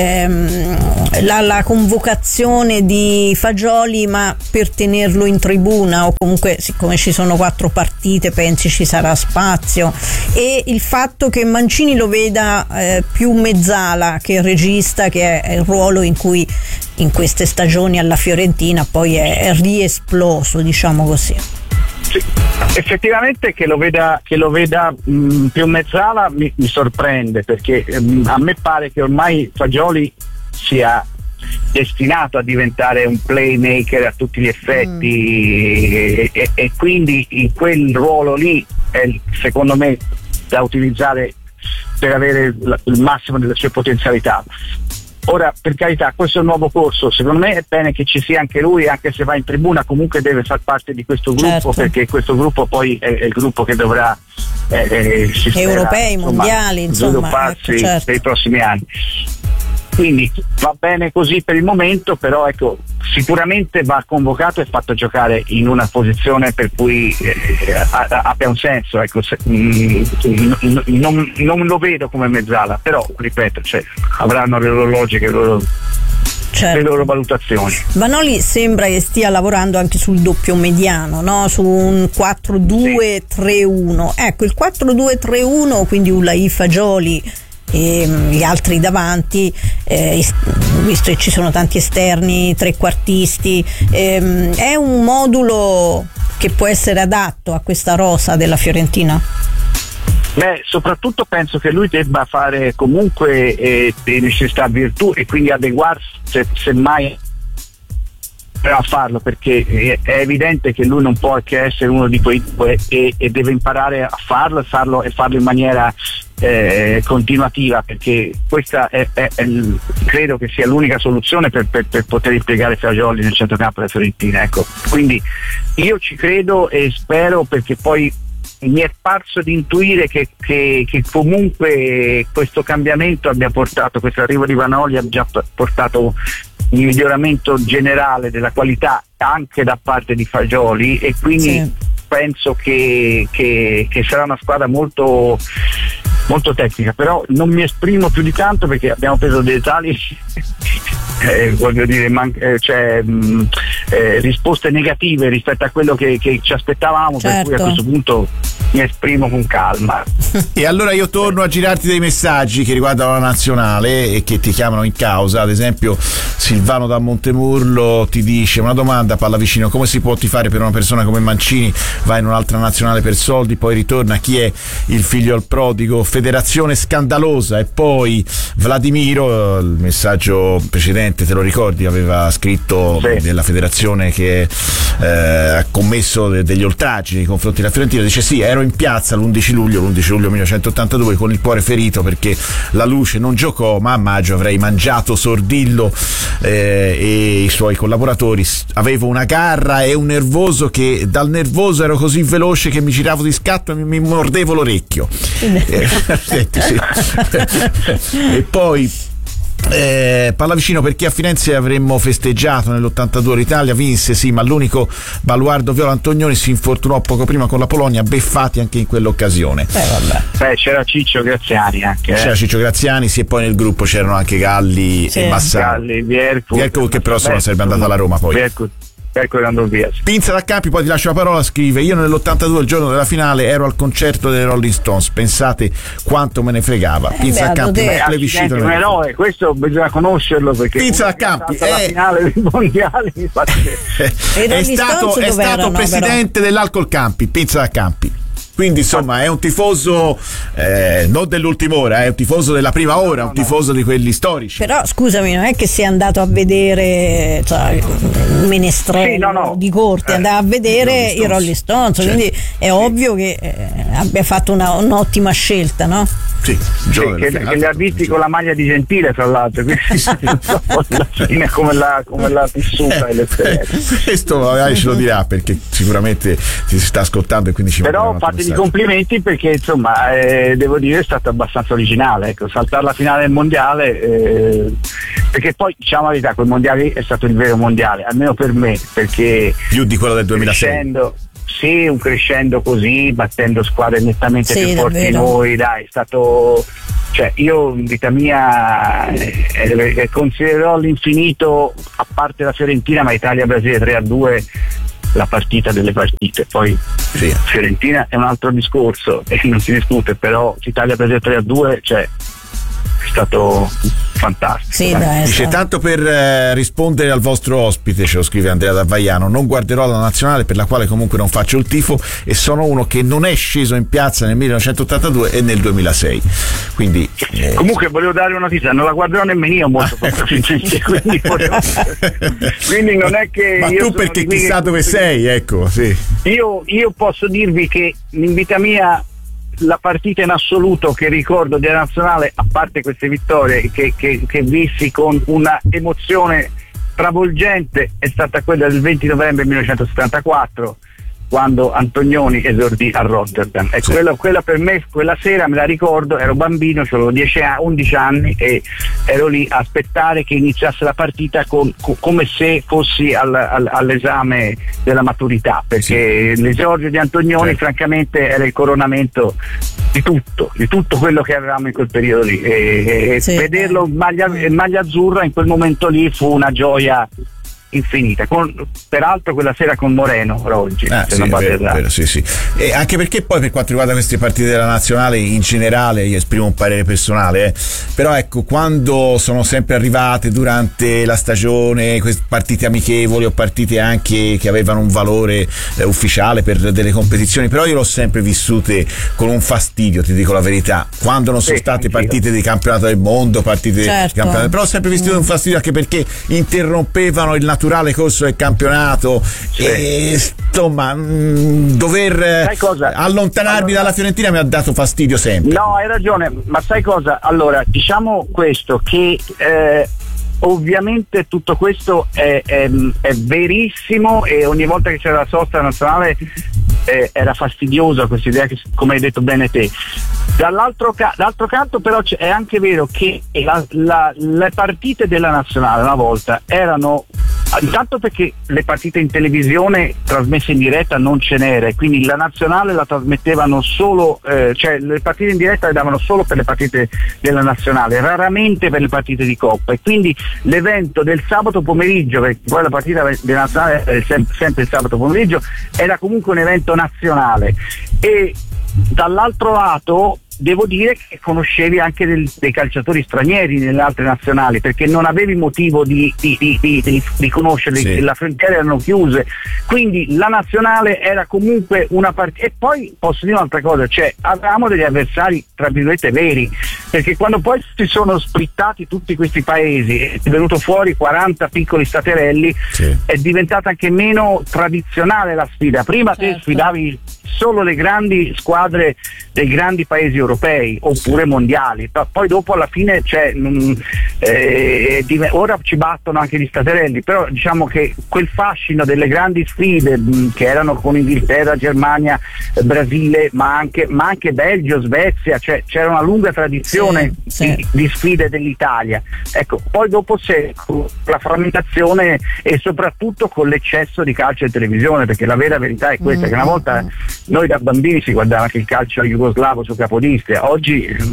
ehm, la, la convocazione di Fagioli, ma per tenerlo in tribuna, o comunque siccome ci sono quattro partite pensi ci sarà spazio, e il fatto che Mancini lo veda eh, più mezzala che regista, che è il ruolo in cui in queste stagioni alla Fiorentina poi è, è riesploso, diciamo così. Sì, effettivamente che lo veda, che lo veda mh, più mezzala mi, mi sorprende, perché mh, a me pare che ormai Fagioli sia destinato a diventare un playmaker a tutti gli effetti, mm. e, e, e quindi in quel ruolo lì è secondo me da utilizzare per avere il massimo delle sue potenzialità. Ora, per carità, questo è un nuovo corso, secondo me è bene che ci sia anche lui, anche se va in tribuna comunque deve far parte di questo gruppo, certo. Perché questo gruppo poi è, è il gruppo che dovrà eh, eh, si spera, europei, insomma, mondiali, insomma, svilupparsi ecco, certo. per i prossimi anni. Quindi va bene così per il momento, però ecco, sicuramente va convocato e fatto giocare in una posizione per cui eh, abbia un senso, ecco, se, mh, non, non lo vedo come mezzala, però ripeto, cioè, avranno le loro logiche, le loro, certo. le loro valutazioni. Vanoli sembra che stia lavorando anche sul doppio mediano, no? Su un quattro due tre uno, ecco, il quattro due tre uno, quindi Ulai, Fagioli e gli altri davanti, eh, visto che ci sono tanti esterni, trequartisti, ehm, è un modulo che può essere adatto a questa rosa della Fiorentina? Beh, soprattutto penso che lui debba fare comunque eh, di necessità virtù e quindi adeguarsi se, se mai a farlo, perché è evidente che lui non può che essere uno di quei due e, e deve imparare a farlo e farlo, e farlo in maniera eh, continuativa, perché questa è, è, è, credo che sia l'unica soluzione per, per, per poter impiegare Fagioli nel centrocampo della Fiorentina, ecco. Quindi io ci credo e spero, perché poi mi è parso di intuire che, che, che comunque questo cambiamento abbia portato, questo arrivo di Vanoli abbia portato il miglioramento generale della qualità anche da parte di Fagioli, e quindi sì. penso che, che, che sarà una squadra molto molto tecnica, però non mi esprimo più di tanto perché abbiamo preso dei tali eh, voglio dire man- eh, cioè, mh, eh, risposte negative rispetto a quello che, che ci aspettavamo, certo. Per cui a questo punto mi esprimo con calma. E allora io torno a girarti dei messaggi che riguardano la nazionale e che ti chiamano in causa. Ad esempio Silvano da Montemurlo ti dice: una domanda, Pallavicino, come si può tifare per una persona come Mancini? Va in un'altra nazionale per soldi, poi ritorna, chi è il figlio al prodigo? Federazione scandalosa. E poi Vladimiro, il messaggio precedente te lo ricordi, aveva scritto sì. della federazione che eh, ha commesso de- degli oltraggi nei confronti della Fiorentina, dice sì, ero in piazza l'undici luglio millenovecentottantadue con il cuore ferito perché la Luce non giocò, ma a maggio avrei mangiato Sordillo eh, e i suoi collaboratori. Avevo una garra e un nervoso che dal nervoso ero così veloce che mi giravo di scatto e mi, mi mordevo l'orecchio. eh, sì. E poi Eh, Pallavicino, perché a Firenze avremmo festeggiato nell'ottantadue l'Italia vinse, sì, ma l'unico baluardo Viola Antonioni si infortunò poco prima con la Polonia, beffati anche in quell'occasione. Eh, vabbè. Beh, c'era Ciccio Graziani anche. C'era eh. Ciccio Graziani, sì, e poi nel gruppo c'erano anche Galli sì. e Massaro. Galli, Vierco, Vierco che però non sarebbe andata alla Roma poi. Vierco. Via. Pinza da Campi, poi ti lascio la parola, scrive: io nell'ottantadue, il giorno della finale, ero al concerto dei Rolling Stones, pensate quanto me ne fregava. Pinza da Campi, un plebiscito, un eroe, questo bisogna conoscerlo, perché Pinza da Campi è la finale dei mondiali è stato, è stato presidente però. dell'Alcol Campi. Pinza da Campi Quindi insomma è un tifoso eh, non dell'ultima ora, è un tifoso della prima ora, un tifoso di quelli storici. Però scusami, non è che sia andato a vedere, cioè, il menestrello sì, no, no. di corte, eh, andava a vedere i Rolling Stones, Stones, quindi è sì. ovvio che eh, abbia fatto una, un'ottima scelta, no? Sì, sì, che, che li ha visti con la maglia di Gentile, tra l'altro, quindi non so alla fine come l'ha, come l'ha vissuta eh, questo magari ce lo dirà, perché sicuramente si sta ascoltando e quindi ci però fategli complimenti, perché insomma eh, devo dire è stato abbastanza originale, ecco, saltare la finale del mondiale, eh, perché poi diciamo la verità, quel mondiale è stato il vero mondiale, almeno per me, perché più di quello del duemilasei. Crescendo, sì, un crescendo così, battendo squadre nettamente sì, più forti di davvero. noi, dai, è stato, cioè io in vita mia eh, eh, considererò all'infinito, a parte la Fiorentina, ma Italia-Brasile tre a due la partita delle partite. Poi sì. Fiorentina è un altro discorso e non si discute, però Italia-Brasile tre a due, cioè è stato fantastico. Sì, dai, dice so. tanto per eh, rispondere al vostro ospite, ce lo scrive Andrea da Vaiano, non guarderò la nazionale per la quale comunque non faccio il tifo e sono uno che non è sceso in piazza nel millenovecentottantadue e nel duemilasei, quindi eh... comunque volevo dare una notizia, non la guarderò nemmeno io molto probabilmente, quindi, quindi non è che ma io tu perché chissà che... dove sei, ecco, sì. io, io posso dirvi che in vita mia la partita in assoluto che ricordo della nazionale, a parte queste vittorie che, che, che vissi con una emozione travolgente, è stata quella del venti novembre millenovecentosettantaquattro, quando Antonioni esordì a Rotterdam. E sì. quella, quella per me, quella sera me la ricordo, ero bambino, avevo dieci undici anni e ero lì a aspettare che iniziasse la partita con, con, come se fossi al, al, all'esame della maturità, perché sì. l'esordio di Antonioni sì. francamente era il coronamento di tutto, di tutto quello che avevamo in quel periodo lì, e, e sì. vederlo in maglia, in maglia azzurra in quel momento lì fu una gioia infinita, con, peraltro quella sera con Moreno Roggi, ah, sì, è vero, vero, sì, sì. E anche perché poi per quanto riguarda queste partite della nazionale in generale io esprimo un parere personale, eh, però ecco, quando sono sempre arrivate durante la stagione queste partite amichevoli o partite anche che avevano un valore eh, ufficiale per delle competizioni, però io l'ho sempre vissute con un fastidio, ti dico la verità, quando non sono sì, state anch'io. Partite di campionato del mondo, partite certo. di campionato, però ho sempre vissuto mm. un fastidio anche perché interrompevano il naturale corso del campionato sì. e insomma mh, dover allontanarmi allora, dalla Fiorentina mi ha dato fastidio sempre. No, hai ragione, ma sai cosa? Allora, diciamo questo, che eh, ovviamente tutto questo è, è, è verissimo e ogni volta che c'era la sosta nazionale eh, era fastidiosa questa idea, che, come hai detto bene te. Dall'altro, ca- d'altro canto però è anche vero che la, la, le partite della nazionale una volta erano, intanto perché le partite in televisione trasmesse in diretta non ce n'era, quindi la nazionale la trasmettevano solo, eh, cioè le partite in diretta le davano solo per le partite della nazionale, raramente per le partite di Coppa, e quindi l'evento del sabato pomeriggio, perché poi la partita della nazionale è sempre, sempre il sabato pomeriggio, era comunque un evento nazionale. E dall'altro lato devo dire che conoscevi anche del, dei calciatori stranieri nelle altre nazionali, perché non avevi motivo di, di, di, di, di, di conoscerli, sì. Le frontiere erano chiuse, quindi la nazionale era comunque una partita. E poi posso dire un'altra cosa, cioè avevamo degli avversari tra virgolette veri, perché quando poi si sono splittati tutti questi paesi, è venuto fuori quaranta piccoli staterelli, sì. È diventata anche meno tradizionale la sfida. Prima certo. Te sfidavi solo le grandi squadre dei grandi paesi europei oppure sì. mondiali, poi dopo alla fine cioè, mh, eh, ora ci battono anche gli staterelli, però diciamo che quel fascino delle grandi sfide mh, che erano con Inghilterra, Germania, eh, Brasile, ma anche, ma anche Belgio, Svezia, cioè c'era una lunga tradizione sì, di, sì. di sfide dell'Italia. Ecco, poi dopo c'è la frammentazione e soprattutto con l'eccesso di calcio in televisione, perché la vera verità è questa, mm. che una volta noi da bambini si guardava anche il calcio jugoslavo su Capodistria, oggi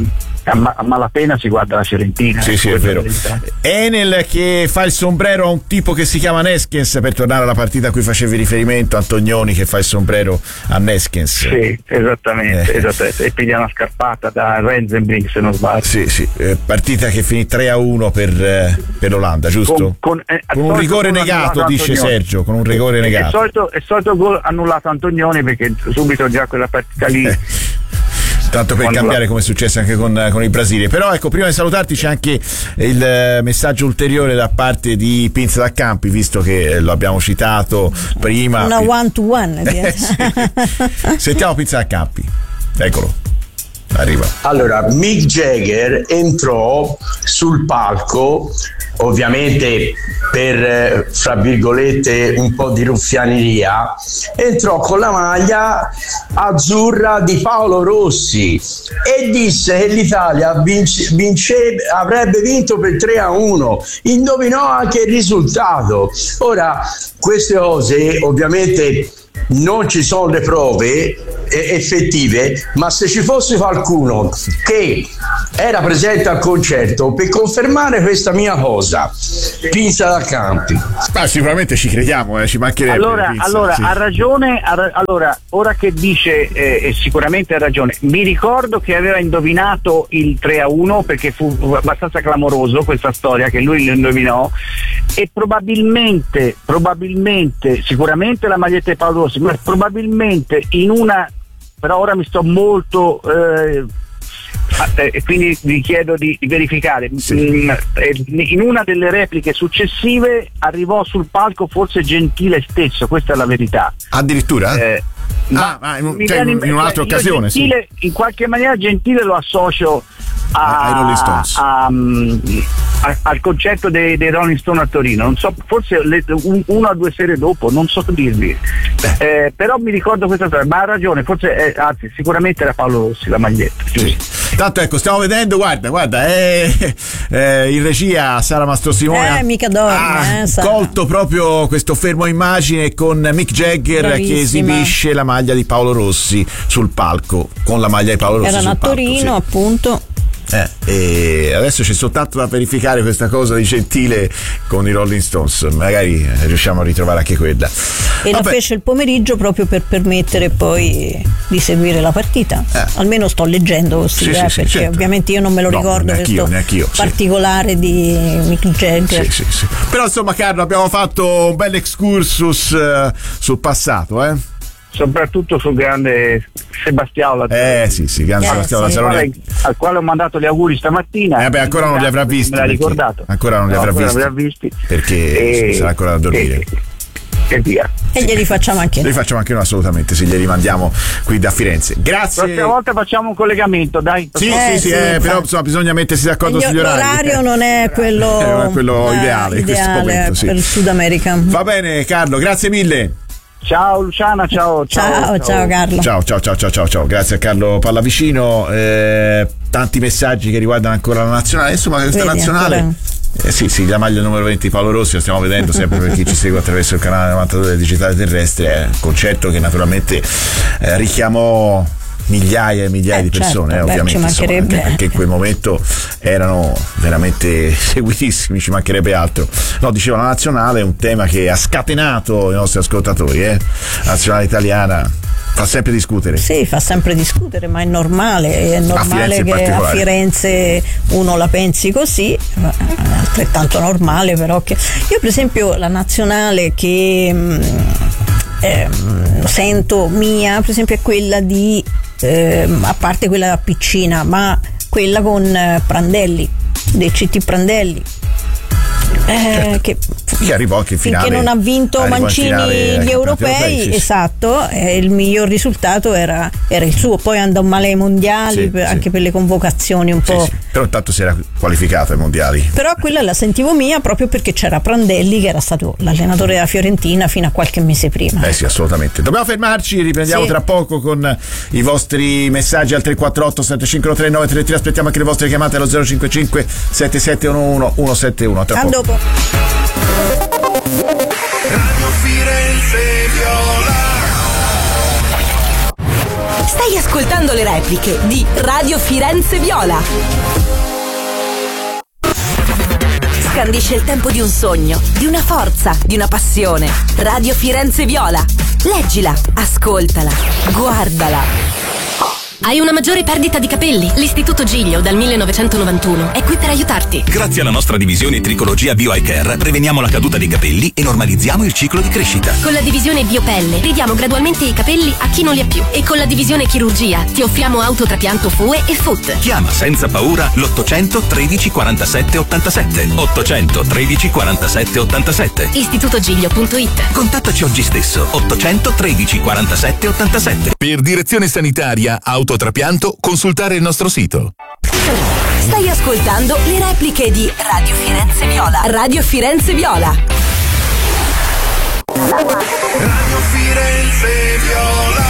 a, a malapena si guarda la Fiorentina. Sì, sì, è vero. Enel che fa il sombrero a un tipo che si chiama Neskens, per tornare alla partita a cui facevi riferimento, Antonioni che fa il sombrero a Neskens. Sì, esattamente, eh. esattamente. E piglia una scarpata da Rensenbrink, se non sbaglio. Sì, sì, eh, partita che finì tre a uno per, eh, per l'Olanda, giusto? Con, con, eh, con un rigore negato, dice Antonioni. Sergio, con un rigore negato. È solito, è solito gol annullato Antonioni, perché subito già quella partita lì eh. tanto per cambiare, come è successo anche con, con il Brasile. Però ecco, prima di salutarti c'è anche il messaggio ulteriore da parte di Pinza da Campi, visto che lo abbiamo citato prima. Una one to one. Eh, sì. Sentiamo Pinza da Campi, eccolo. Arriva. Allora, Mick Jagger entrò sul palco, ovviamente per, fra virgolette, un po' di ruffianeria, entrò con la maglia azzurra di Paolo Rossi e disse che l'Italia vince, vince, avrebbe vinto per tre a uno. Indovinò anche il risultato. Ora, queste cose ovviamente non ci sono le prove effettive, ma se ci fosse qualcuno che era presente al concerto per confermare questa mia cosa, Pinza da Campi. Ah, sicuramente ci crediamo, eh, ci mancherebbe. Allora, Pinza, allora sì. ha ragione, ha ra- allora ora che dice eh, sicuramente ha ragione. Mi ricordo che aveva indovinato il tre a uno, perché fu abbastanza clamoroso questa storia che lui lo indovinò, e probabilmente probabilmente sicuramente la maglietta di Paolo Rossi, ma probabilmente in una, però ora mi sto molto eh, e quindi vi chiedo di verificare, sì. In una delle repliche successive arrivò sul palco forse Gentile stesso, questa è la verità. Addirittura? Eh, ah, ma in, cioè, in, in un'altra occasione, Gentile, sì. In qualche maniera Gentile lo associo a, ai Rolling Stones, a, a, al concerto dei, dei Rolling Stone a Torino, non so, forse le, un, una o due sere dopo, non so dirvi, eh, però mi ricordo questa storia, ma ha ragione, forse eh, anzi sicuramente era Paolo Rossi la maglietta, sì. Tanto ecco, stiamo vedendo, guarda, guarda, eh, eh, in regia Sara Mastrosimone eh, mica dorme, ha eh, colto proprio questo fermo immagine con Mick Jagger Bravissima. Che esibisce la maglia di Paolo Rossi sul palco, con la maglia di Paolo Rossi erano sul palco. Erano a Torino, sì. appunto. Eh, e adesso c'è soltanto da verificare questa cosa di Gentile con i Rolling Stones, magari riusciamo a ritrovare anche quella. E Vabbè. Lo fece il pomeriggio proprio per permettere poi di seguire la partita, eh. almeno sto leggendo così, sì, eh, sì, perché sì, certo. ovviamente io non me lo no, ricordo questo neanch'io, particolare sì. di Mick Jagger. Sì, sì, sì. Però insomma Carlo, abbiamo fatto un bel excursus uh, sul passato, eh? soprattutto sul grande Sebastiano Lazzaroni. Eh sì, sì, grande eh, Sebastiano sì. Lazzaroni. Al quale ho mandato gli auguri stamattina. Eh beh, ancora non li avrà visti. Me l'ha ricordato. Ancora non li no, avrà visti. avrà visti. Perché e, sarà ancora da dormire. E, e via. E sì. glieli facciamo anche noi. Li facciamo anche noi, assolutamente, sì, glieli mandiamo qui da Firenze. Grazie. La prossima volta facciamo un collegamento, dai. Sì, eh, sì, sì, eh, però insomma bisogna mettersi d'accordo sugli orari. L'orario non è quello, è quello eh, ideale, in questo momento, sì. Per il Sud America. Va bene, Carlo, grazie mille. Ciao Luciana, ciao, ciao, ciao, ciao, ciao Carlo. Ciao, ciao, ciao, ciao, ciao, ciao. Grazie a Carlo Pallavicino. Eh, tanti messaggi che riguardano ancora la nazionale. Insomma, questa Vedi, nazionale. Ancora... Eh sì, sì, la maglia numero venti Paolo Rossi, lo stiamo vedendo sempre per chi ci segue attraverso il canale novantadue del Digitale Terrestre. È un concerto che naturalmente eh, richiamò migliaia e migliaia eh, di persone, certo, eh, ovviamente, beh, insomma, anche perché in quel momento erano veramente seguitissimi, ci mancherebbe altro. No, dicevo, la nazionale è un tema che ha scatenato i nostri ascoltatori, eh? La nazionale italiana fa sempre discutere. Sì, fa sempre discutere, ma è normale, è normale a che a Firenze uno la pensi così, è altrettanto normale però che io per esempio la nazionale che mh, eh, sento mia, per esempio, è quella di eh, a parte quella piccina, ma quella con eh, Prandelli, dei C T Prandelli. Eh, certo. che, che arrivò anche in finale, finché non ha vinto Mancini gli europei, europei sì, esatto, eh, il miglior risultato era, era il suo, poi andò male ai mondiali, sì, per, sì. anche per le convocazioni un po', sì, sì. Però intanto si era qualificato ai mondiali, però quella la sentivo mia proprio perché c'era Prandelli che era stato l'allenatore della Fiorentina fino a qualche mese prima. Eh sì, assolutamente. Dobbiamo fermarci, riprendiamo sì. tra poco con i vostri messaggi al tre quattro otto sette cinque tre nove tre tre. Aspettiamo anche le vostre chiamate allo zero cinque cinque sette sette uno uno uno sette uno. Tra a poco. dopo. Radio Firenze Viola. Stai ascoltando ascoltando le repliche di Radio Firenze Viola. Scandisce il tempo di un sogno, di una forza, di una passione. Radio Firenze Viola. Leggila, ascoltala, guardala. Hai una maggiore perdita di capelli? L'Istituto Giglio dal millenovecentonovantuno è qui per aiutarti. Grazie alla nostra divisione Tricologia Bio Eye Care preveniamo la caduta dei capelli e normalizziamo il ciclo di crescita. Con la divisione Biopelle ridiamo gradualmente i capelli a chi non li ha più. E con la divisione Chirurgia ti offriamo autotrapianto F U E e F U T. Chiama senza paura l'ottocento tredici quarantasette ottantasette. ottocento tredici quarantasette ottantasette. istituto giglio punto it. Contattaci oggi stesso. ottocento tredici quarantasette ottantasette. Per direzione sanitaria autotrapianto consultare il nostro sito. Stai ascoltando le repliche di Radio Firenze Viola. Radio Firenze Viola. Radio Firenze Viola.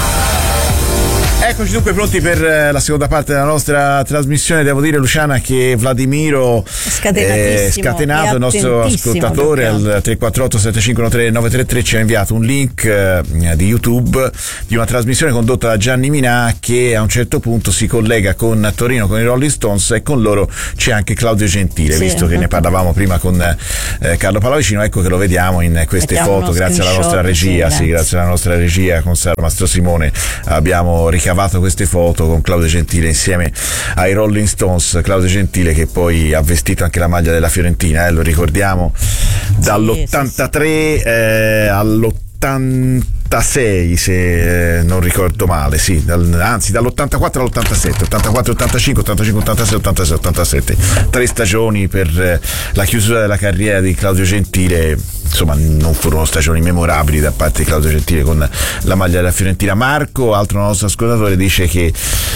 Eccoci dunque pronti per la seconda parte della nostra trasmissione. Devo dire, Luciana, che Vladimiro è scatenato, il nostro ascoltatore, al tre quattro otto sette cinque uno tre nove tre tre ci ha inviato un link eh, di YouTube di una trasmissione condotta da Gianni Minà, che a un certo punto si collega con Torino, con i Rolling Stones, e con loro c'è anche Claudio Gentile, sì, visto che ne parlavamo prima con eh, Carlo Pallavicino. Ecco che lo vediamo in queste vediamo foto grazie alla nostra regia, sì, sì, grazie alla nostra regia con Sara Mastro Simone abbiamo ricavato queste foto con Claudio Gentile insieme ai Rolling Stones. Claudio Gentile che poi ha vestito anche la maglia della Fiorentina, eh, lo ricordiamo, dall'ottantatré sì, sì, sì. Eh, all'ottantasei, se eh, non ricordo male, sì, dal, anzi dall'ottantaquattro all'ottantasette, ottantaquattro ottantacinque, ottantacinque ottantasei, ottantasei ottantasette, tre stagioni per eh, la chiusura della carriera di Claudio Gentile. Insomma, non furono stagioni memorabili da parte di Claudio Gentile con la maglia della Fiorentina. Marco, altro nostro ascoltatore, dice che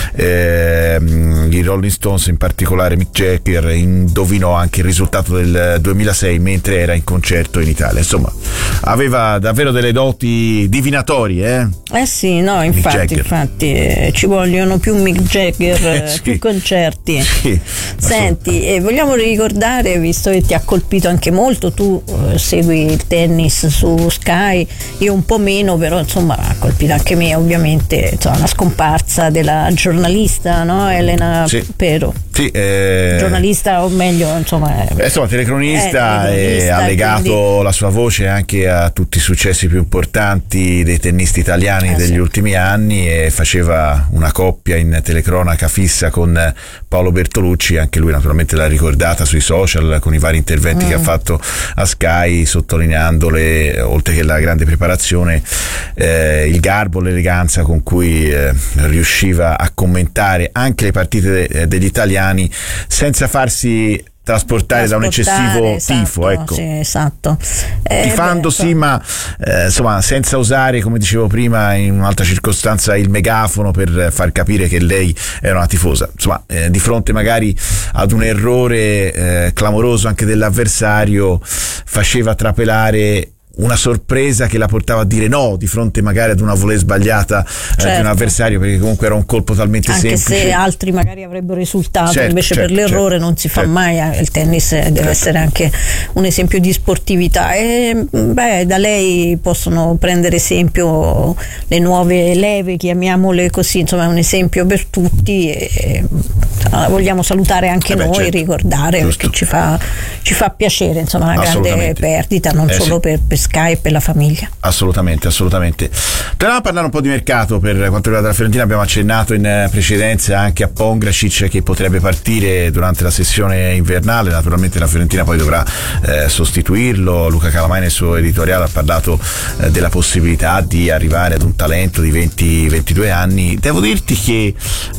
eh, i Rolling Stones, in particolare Mick Jagger, indovinò anche il risultato del duemilasei mentre era in concerto in Italia. Insomma, aveva davvero delle doti divinatorie, eh? Eh sì, no, infatti, infatti eh, ci vogliono più Mick Jagger, eh, sì, più concerti. Sì, senti, eh, vogliamo ricordare, visto che ti ha colpito anche molto, tu eh, segui il tennis su Sky, io un po' meno, però insomma ha colpito anche me ovviamente, insomma, la scomparsa della giornalista, no? Elena sì. Pero. Sì, eh, giornalista, o meglio, insomma, eh, insomma telecronista, eh, e ha legato quindi la sua voce anche a tutti i successi più importanti dei tennisti italiani eh, degli sì. ultimi anni, e faceva una coppia in telecronaca fissa con Paolo Bertolucci. Anche lui naturalmente l'ha ricordata sui social con i vari interventi mm. che ha fatto a Sky, sottolineandole, oltre che la grande preparazione, eh, il garbo, l'eleganza con cui eh, riusciva a commentare anche le partite de- degli italiani senza farsi trasportare, trasportare da un eccessivo esatto, tifo, ecco. Sì, esatto. Eh, tifandosi, beh, ma eh, insomma senza usare, come dicevo prima in un'altra circostanza, il megafono per far capire che lei era una tifosa. Insomma, eh, di fronte magari ad un errore eh, clamoroso anche dell'avversario, faceva trapelare una sorpresa che la portava a dire no di fronte magari ad una volée sbagliata, certo, eh, di un avversario, perché comunque era un colpo talmente anche semplice, se altri magari avrebbero risultato, certo, invece certo, per l'errore certo, non si fa certo. mai. Il tennis deve certo. essere anche un esempio di sportività, e beh, da lei possono prendere esempio le nuove leve, chiamiamole così, insomma è un esempio per tutti, e vogliamo salutare anche eh beh, noi, certo, ricordare, giusto, perché ci fa, ci fa piacere, insomma, una grande perdita non eh, solo sì. per, per Sky e per la famiglia. Assolutamente, assolutamente. Torniamo a parlare un po' di mercato per quanto riguarda la Fiorentina. Abbiamo accennato in precedenza anche a Pongracic, che potrebbe partire durante la sessione invernale. Naturalmente la Fiorentina poi dovrà eh, sostituirlo. Luca Calamai nel suo editoriale ha parlato eh, della possibilità di arrivare ad un talento di venti ventidue anni. Devo dirti che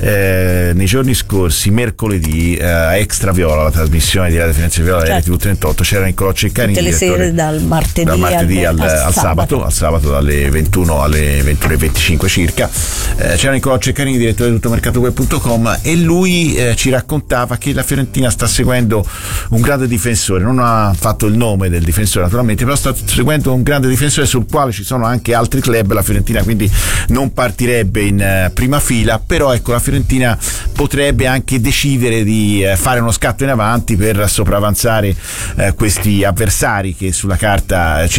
eh, nei giorni scorsi, mercoledì, eh, a Extra Viola, la trasmissione di Radio Firenze Viola, certo, della R T V trentotto, c'era Nicolò Ceccarini, tutte le sere dal martedì, dal martedì al, al, al sabato, al sabato dalle ventuno alle ventuno e venticinque circa. Eh, c'era Nicolò Ceccarini, direttore di tuttomercatoweb punto com, e lui eh, ci raccontava che la Fiorentina sta seguendo un grande difensore. Non ha fatto il nome del difensore naturalmente, però sta seguendo un grande difensore sul quale ci sono anche altri club. La Fiorentina quindi non partirebbe in eh, prima fila, però ecco, la Fiorentina potrebbe anche decidere di eh, fare uno scatto in avanti per sopravanzare eh, questi avversari che sulla carta eh, ci sono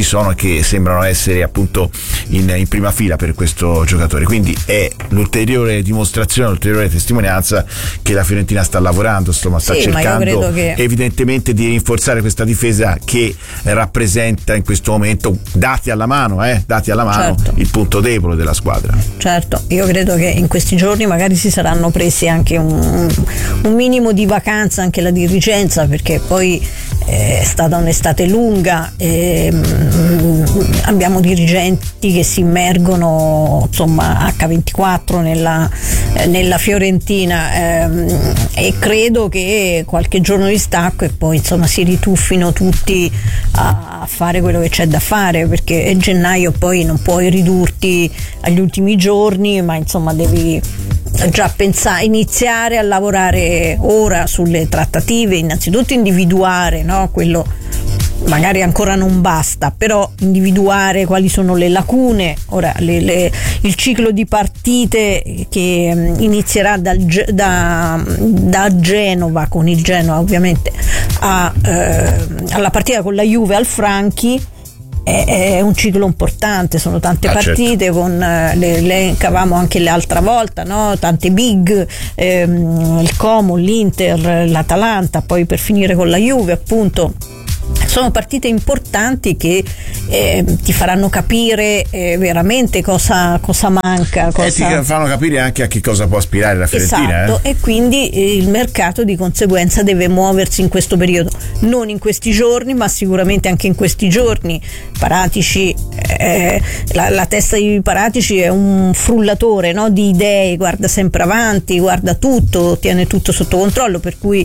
sono e che sembrano essere appunto in, in prima fila per questo giocatore, quindi è l'ulteriore dimostrazione, l'ulteriore testimonianza che la Fiorentina sta lavorando, insomma sta sì, cercando che... evidentemente di rinforzare questa difesa che rappresenta in questo momento, dati alla mano, eh, dati alla mano, certo, il punto debole della squadra. Certo, io credo che in questi giorni magari si saranno presi anche un, un minimo di vacanza anche la dirigenza, perché poi è stata un'estate lunga e mh, abbiamo dirigenti che si immergono insomma acca ventiquattro nella, eh, nella Fiorentina ehm, e credo che qualche giorno di stacco e poi insomma si rituffino tutti a, a fare quello che c'è da fare, perché gennaio poi non puoi ridurti agli ultimi giorni, ma insomma devi già pensare, iniziare a lavorare ora sulle trattative, innanzitutto individuare, no, quello magari ancora non basta, però individuare quali sono le lacune. Ora le, le, il ciclo di partite che inizierà dal, da, da Genova, con il Genoa ovviamente, a, eh, alla partita con la Juve al Franchi, è un ciclo importante, sono tante ah, partite, certo, con le, le encavamo anche l'altra volta, no? Tante big, ehm, il Como, l'Inter, l'Atalanta, poi per finire con la Juve appunto. Sono partite importanti che eh, ti faranno capire eh, veramente cosa, cosa manca, cosa... e ti fanno capire anche a che cosa può aspirare la Fiorentina. Esatto, eh? E quindi eh, il mercato di conseguenza deve muoversi in questo periodo, non in questi giorni ma sicuramente anche in questi giorni. Paratici, eh, la, la testa di Paratici è un frullatore, no, di idee, guarda sempre avanti, guarda tutto, tiene tutto sotto controllo, per cui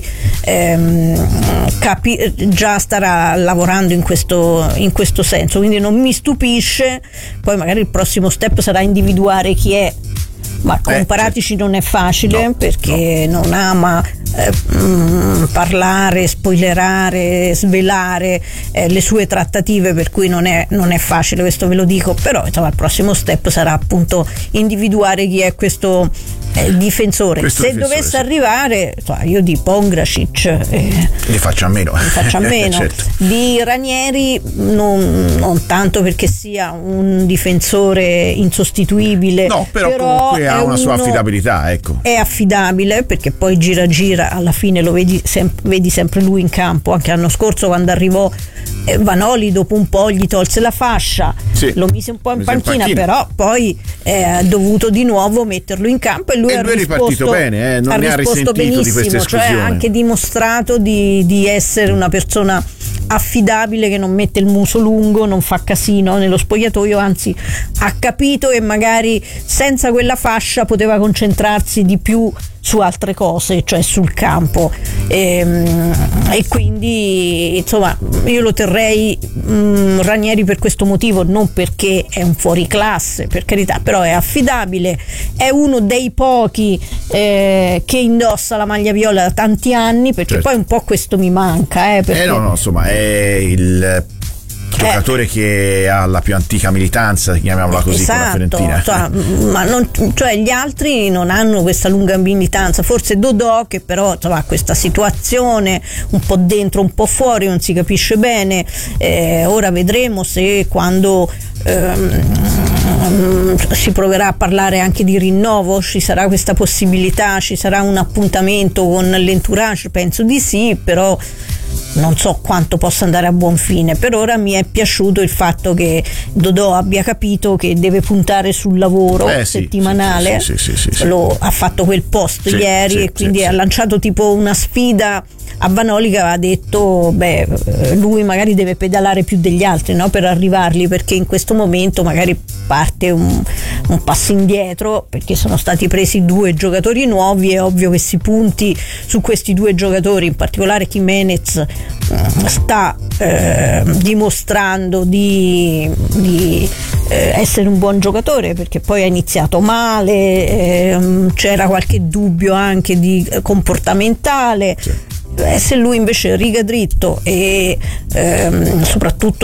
ehm, capi- già starà lavorando in questo, in questo senso, quindi non mi stupisce. Poi magari il prossimo step sarà individuare chi è, ma con eh, Paratici certo, non è facile, no, perché no, non ama eh, mh, parlare, spoilerare, svelare eh, le sue trattative, per cui non è, non è facile, questo ve lo dico. Però insomma il prossimo step sarà appunto individuare chi è questo eh, difensore. Questo se difensore, dovesse sì, arrivare, cioè, io di Pongracic eh, li faccio a meno, li faccio a meno. Certo. Di Ranieri non, non tanto perché sia un difensore insostituibile, no, però, però comunque ha una sua affidabilità, ecco. È affidabile perché poi gira gira, alla fine lo vedi, sem- vedi sempre lui in campo. Anche l'anno scorso quando arrivò eh, Vanoli, dopo un po' gli tolse la fascia, sì, lo mise un po' in panchina, in panchina, però poi eh, ha dovuto di nuovo metterlo in campo e lui, e ha, lui risposto, è ripartito bene, eh? non ha ne ha risposto risentito di questa benissimo, cioè ha anche dimostrato di, di essere una persona affidabile, che non mette il muso lungo, non fa casino nello spogliatoio, anzi ha capito che magari senza quella fascia poteva concentrarsi di più su altre cose, cioè sul campo, e, e quindi insomma io lo terrei mh, Ranieri per questo motivo, non perché è un fuoriclasse, per carità, però è affidabile, è uno dei pochi eh, che indossa la maglia viola da tanti anni, perché certo, poi un po' questo mi manca, eh, perché... eh no no insomma è il giocatore eh. che ha la più antica militanza, chiamiamola così, esatto, con la Fiorentina, cioè, ma non, cioè gli altri non hanno questa lunga militanza, forse Dodò, che però insomma, ha questa situazione un po' dentro un po' fuori, non si capisce bene, eh, ora vedremo se quando ehm, si proverà a parlare anche di rinnovo ci sarà questa possibilità, ci sarà un appuntamento con l'entourage, penso di sì, però non so quanto possa andare a buon fine. Per ora mi è piaciuto il fatto che Dodò abbia capito che deve puntare sul lavoro eh, sì, settimanale, sì, sì, sì, sì, lo, ha fatto quel post sì, ieri sì, e quindi sì, ha sì. lanciato tipo una sfida a Vanoli, che aveva detto beh lui magari deve pedalare più degli altri, no, per arrivarli, perché in questo momento magari parte un, un passo indietro, perché sono stati presi due giocatori nuovi, è ovvio che si punti su questi due giocatori, in particolare Jimenez sta eh, dimostrando di, di eh, essere un buon giocatore, perché poi ha iniziato male, eh, c'era qualche dubbio anche di comportamentale, sì. Eh, se lui invece riga dritto e ehm, soprattutto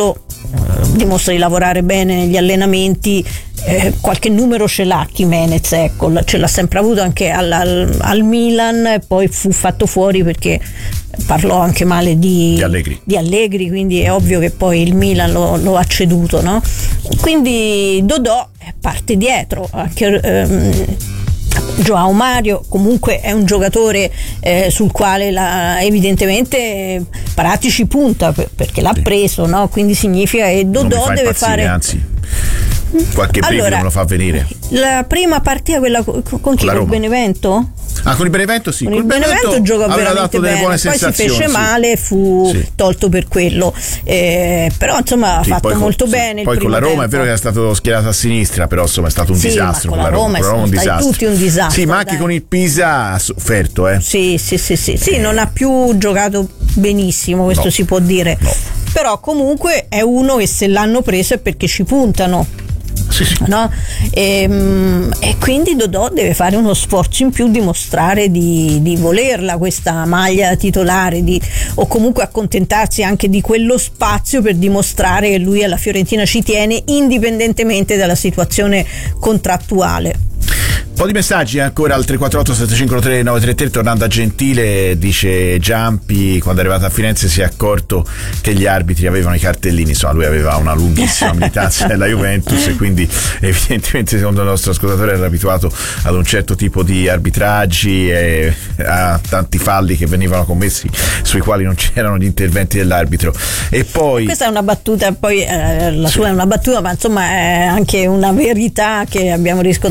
dimostra di lavorare bene negli allenamenti, eh, qualche numero ce l'ha Jimenez, ecco, ce l'ha sempre avuto anche al, al, al Milan, e poi fu fatto fuori perché parlò anche male di, di, Allegri. di Allegri, quindi è ovvio che poi il Milan lo, lo ha ceduto, no? Quindi Dodò parte dietro, anche ehm, Joao Mario comunque è un giocatore eh, sul quale la, evidentemente Paratici ci punta per, perché l'ha sì. preso, no? Quindi significa che Dodò fa deve fare, anzi qualche brivido allora, me lo fa venire. La prima partita, quella con, con chi? Con il Benevento? Ah, con il Benevento sì. Con il Benevento, Benevento gioca veramente bene, poi si fece sì. male, fu sì. tolto per quello, eh, però insomma ha sì, fatto con, molto sì. bene. Poi il con la Roma tempo. è vero che era stato schierato a sinistra, però insomma è stato un sì, disastro. Ma con la Roma, con la Roma, Roma un disastro. tutti un disastro. Sì, ma anche dai. con il Pisa ha sofferto, eh. Sì, sì, sì, sì, sì, non ha più giocato benissimo, questo no. si può dire. No. Però comunque è uno che se l'hanno preso è perché ci puntano. Sì, sì. No? E, e quindi Dodò deve fare uno sforzo in più, dimostrare di, di volerla questa maglia titolare, di, o comunque accontentarsi anche di quello spazio per dimostrare che lui alla Fiorentina ci tiene, indipendentemente dalla situazione contrattuale. Un po' di messaggi ancora al tre quattro otto sette cinque tre nove tre tre. Tornando a Gentile, dice Giampi, quando è arrivato a Firenze si è accorto che gli arbitri avevano i cartellini, insomma lui aveva una lunghissima militanza nella Juventus e quindi evidentemente secondo il nostro ascoltatore era abituato ad un certo tipo di arbitraggi e a tanti falli che venivano commessi sui quali non c'erano gli interventi dell'arbitro. E poi questa è una battuta, poi eh, la sua sì. è una battuta, ma insomma è anche una verità che abbiamo riscontrato